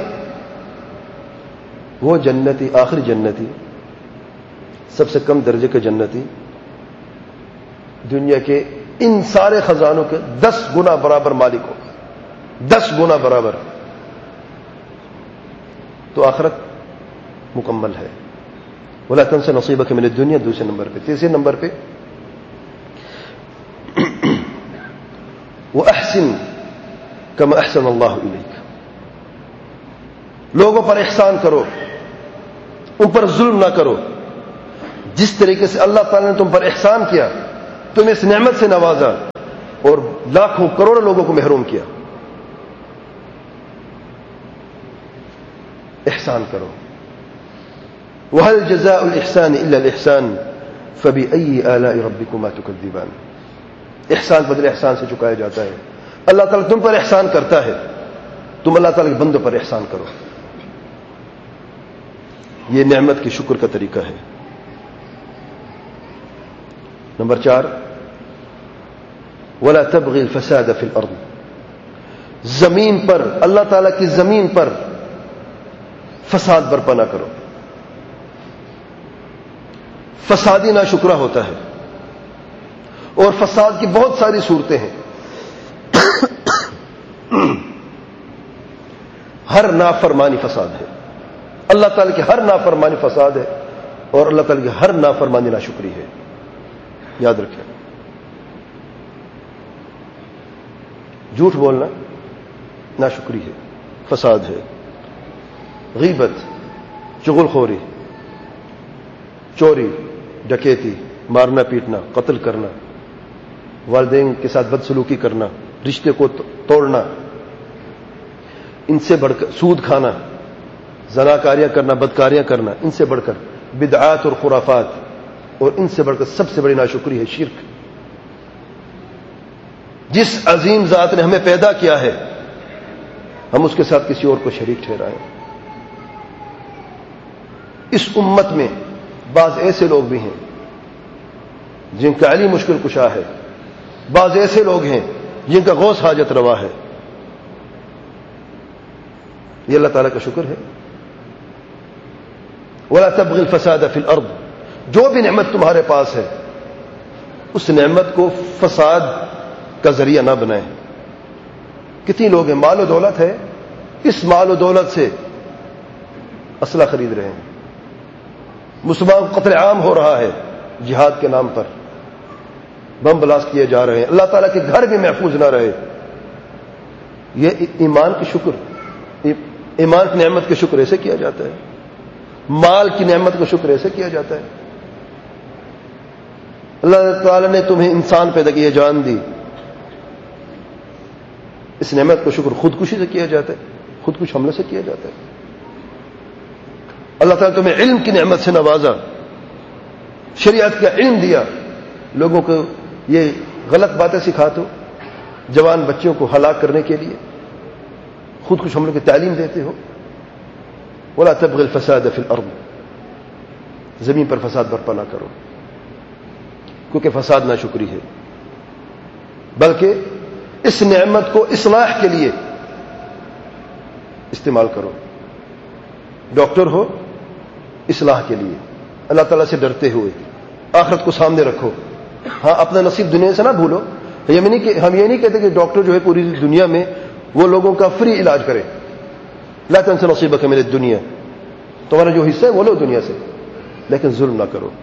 Speaker 1: وہ جنتی، آخری جنتی، سب سے کم درجے کا جنتی، دنیا کے ان سارے خزانوں کے 10 گنا برابر مالک ہوگا، 10 گنا برابر۔ تو آخرت مکمل ہے۔ وَلَا تَنْسَ نَصِيبَكَ مِنَ الدُّنْيَا، دوسرے نمبر پہ۔ تیسرے نمبر پہ وَأَحْسِنْ كَمَا أَحْسَنَ اللَّهُ إِلَيْكَ، لوگوں پر احسان کرو، ان پر ظلم نہ کرو، جس طریقے سے اللہ تعالیٰ نے تم پر احسان کیا، تمہیں اس نعمت سے نوازا اور لاکھوں کروڑوں لوگوں کو محروم کیا. احسان کرو. وَهَلْ جَزَاءُ الْإِحْسَانِ إِلَّا الْإِحْسَانِ فَبِأَيِّ آلَاءِ رَبِّكُمَا تُكَذِّبَانِ. احسان بدلے احسان سے چکایا جاتا ہے. اللہ تعالیٰ تم پر احسان کرتا ہے، تم اللہ تعالیٰ کے بندوں پر احسان کرو. یہ نعمت کے شکر کا طریقہ ہے. نمبر 4، وَلَا تَبْغِي الْفَسَادَ فِي الْأَرْضِ. زمین پر، اللہ تعالیٰ کی زمین پر فساد برپا نہ کرو. فسادی ناشکرا ہوتا ہے، اور فساد کی بہت ساری صورتیں ہیں. ہر نافرمانی فساد ہے. اللہ تعالیٰ کی ہر نافرمانی فساد ہے، اور اللہ تعالیٰ کی ہر نافرمانی ناشکری ہے. یاد رکھیں. جھوٹ بولنا ناشکری ہے، فساد ہے. غیبت، چغل خوری، چوری، ڈکیتی، مارنا پیٹنا، قتل کرنا، والدین کے ساتھ بدسلوکی کرنا، رشتے کو توڑنا، ان سے بڑھ کر سود کھانا، زناکاریاں کرنا، بدکاریاں کرنا، ان سے بڑھ کر بدعات اور خرافات، اور ان سے بڑھ کر سب سے بڑی ناشکری ہے شرک. جس عظیم ذات نے ہمیں پیدا کیا ہے، ہم اس کے ساتھ کسی اور کو شریک ٹھہرائیں. اس امت میں بعض ایسے لوگ بھی ہیں جن کا علی مشکل کشا ہے، بعض ایسے لوگ ہیں جن کا غوث حاجت روا ہے. یہ اللہ تعالیٰ کا شکر ہے. وَلَا تَبْغِ الْفَسَادَ فِي الْأَرْضِ. جو بھی نعمت تمہارے پاس ہے، اس نعمت کو فساد کا ذریعہ نہ بنائیں. کتنی لوگ ہیں، مال و دولت ہے، اس مال و دولت سے اسلحہ خرید رہے ہیں. مسلمان کو قتل عام ہو رہا ہے جہاد کے نام پر، بم بلاسٹ کیے جا رہے ہیں. اللہ تعالیٰ کے گھر بھی محفوظ نہ رہے. یہ ایمان کی شکر، ایمان کی نعمت کے شکر ایسے کیا جاتا ہے. مال کی نعمت کا شکر ایسے کیا جاتا ہے. اللہ تعالیٰ نے تمہیں انسان پیدا کیا، جان دی. اس نعمت کا شکر خودکشی سے کیا جاتا ہے، خودکش حملے سے کیا جاتا ہے. اللہ تعالیٰ تمہیں علم کی نعمت سے نوازا، شریعت کا علم دیا، لوگوں کو یہ غلط باتیں سکھاتے ہو، جوان بچوں کو ہلاک کرنے کے لیے خودکش حملوں کی تعلیم دیتے ہو. وَلَا تَبْغِ الْفَسَادَ فِي الْأَرْضِ. زمین پر فساد برپا نہ کرو، کیونکہ فساد ناشکری ہے. بلکہ اس نعمت کو اصلاح کے لیے استعمال کرو. ڈاکٹر ہو، اصلاح کے لیے، اللہ تعالیٰ سے ڈرتے ہوئے، آخرت کو سامنے رکھو. ہاں، اپنا نصیب دنیا سے نہ بھولو. ہم یہ نہیں کہتے کہ ڈاکٹر جو ہے پوری دنیا میں وہ لوگوں کا فری علاج کرے. لا تنس نصیبک من الدنیا، تمہارا جو حصہ ہے وہ لو دنیا سے، لیکن ظلم نہ کرو.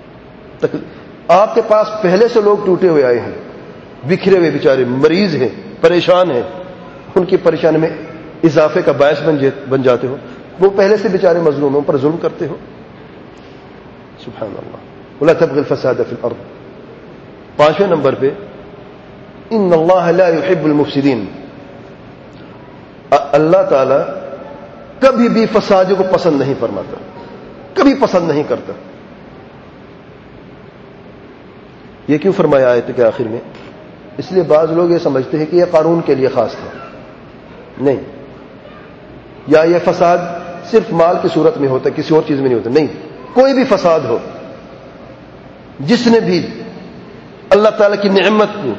Speaker 1: آپ کے پاس پہلے سے لوگ ٹوٹے ہوئے آئے ہیں، بکھرے ہوئے بیچارے، مریض ہیں، پریشان ہیں. ان کی پریشانی میں اضافے کا باعث بن جاتے ہو. وہ پہلے سے بیچارے مظلوموں پر ظلم کرتے ہو. سبحان اللہ. ولا تبغي الفساد في الارض. 5ویں نمبر پہ ان اللہ لا يحب المفسدين. اللہ تعالی کبھی بھی فساد کو پسند نہیں فرماتا، کبھی پسند نہیں کرتا. یہ کیوں فرمایا آیت کے آخر میں؟ اس لیے بعض لوگ یہ سمجھتے ہیں کہ یہ قانون کے لیے خاص تھا. نہیں، یا یہ فساد صرف مال کی صورت میں ہوتا ہے، کسی اور چیز میں نہیں ہوتا. نہیں، کوئی بھی فساد ہو، جس نے بھی اللہ تعالیٰ کی نعمت کو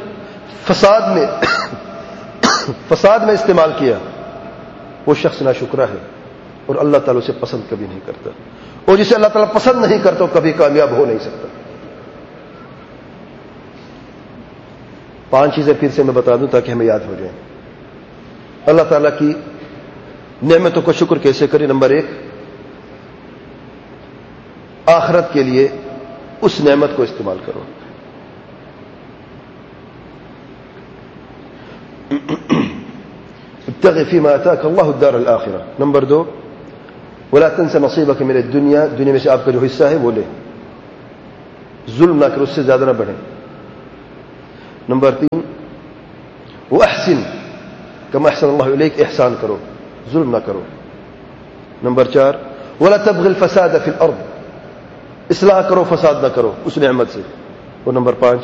Speaker 1: فساد میں استعمال کیا، وہ شخص ناشکرا ہے اور اللہ تعالیٰ اسے پسند کبھی نہیں کرتا. اور جسے اللہ تعالیٰ پسند نہیں کرتا وہ کبھی کامیاب ہو نہیں سکتا. 5 چیزیں پھر سے میں بتا دوں تاکہ ہمیں یاد ہو جائیں. اللہ تعالیٰ کی نعمتوں کو شکر کیسے کریں؟ نمبر 1، آخرت کے لیے اس نعمت کو استعمال کرو. ابتغ فيما آتاك الله الدار الآخرة. نمبر 2، ولا تنس نصيبك من الدنيا. دنیا میں سے آپ کا جو حصہ ہے وہ لے. ظلم نہ کرو، اس سے زیادہ نہ بڑھیں۔ نمبر 3 وَأَحْسِن كَمَا أَحْسَنَ اللَّهُ إِلَيْكَ، احسان کرو، ظلم نہ کرو۔ نمبر 4 وَلَا تَبْغِ الْفَسَادَ فِي الْأَرْضِ، اصلاح کرو، فساد نہ کرو اس نعمت سے۔ اور نمبر 5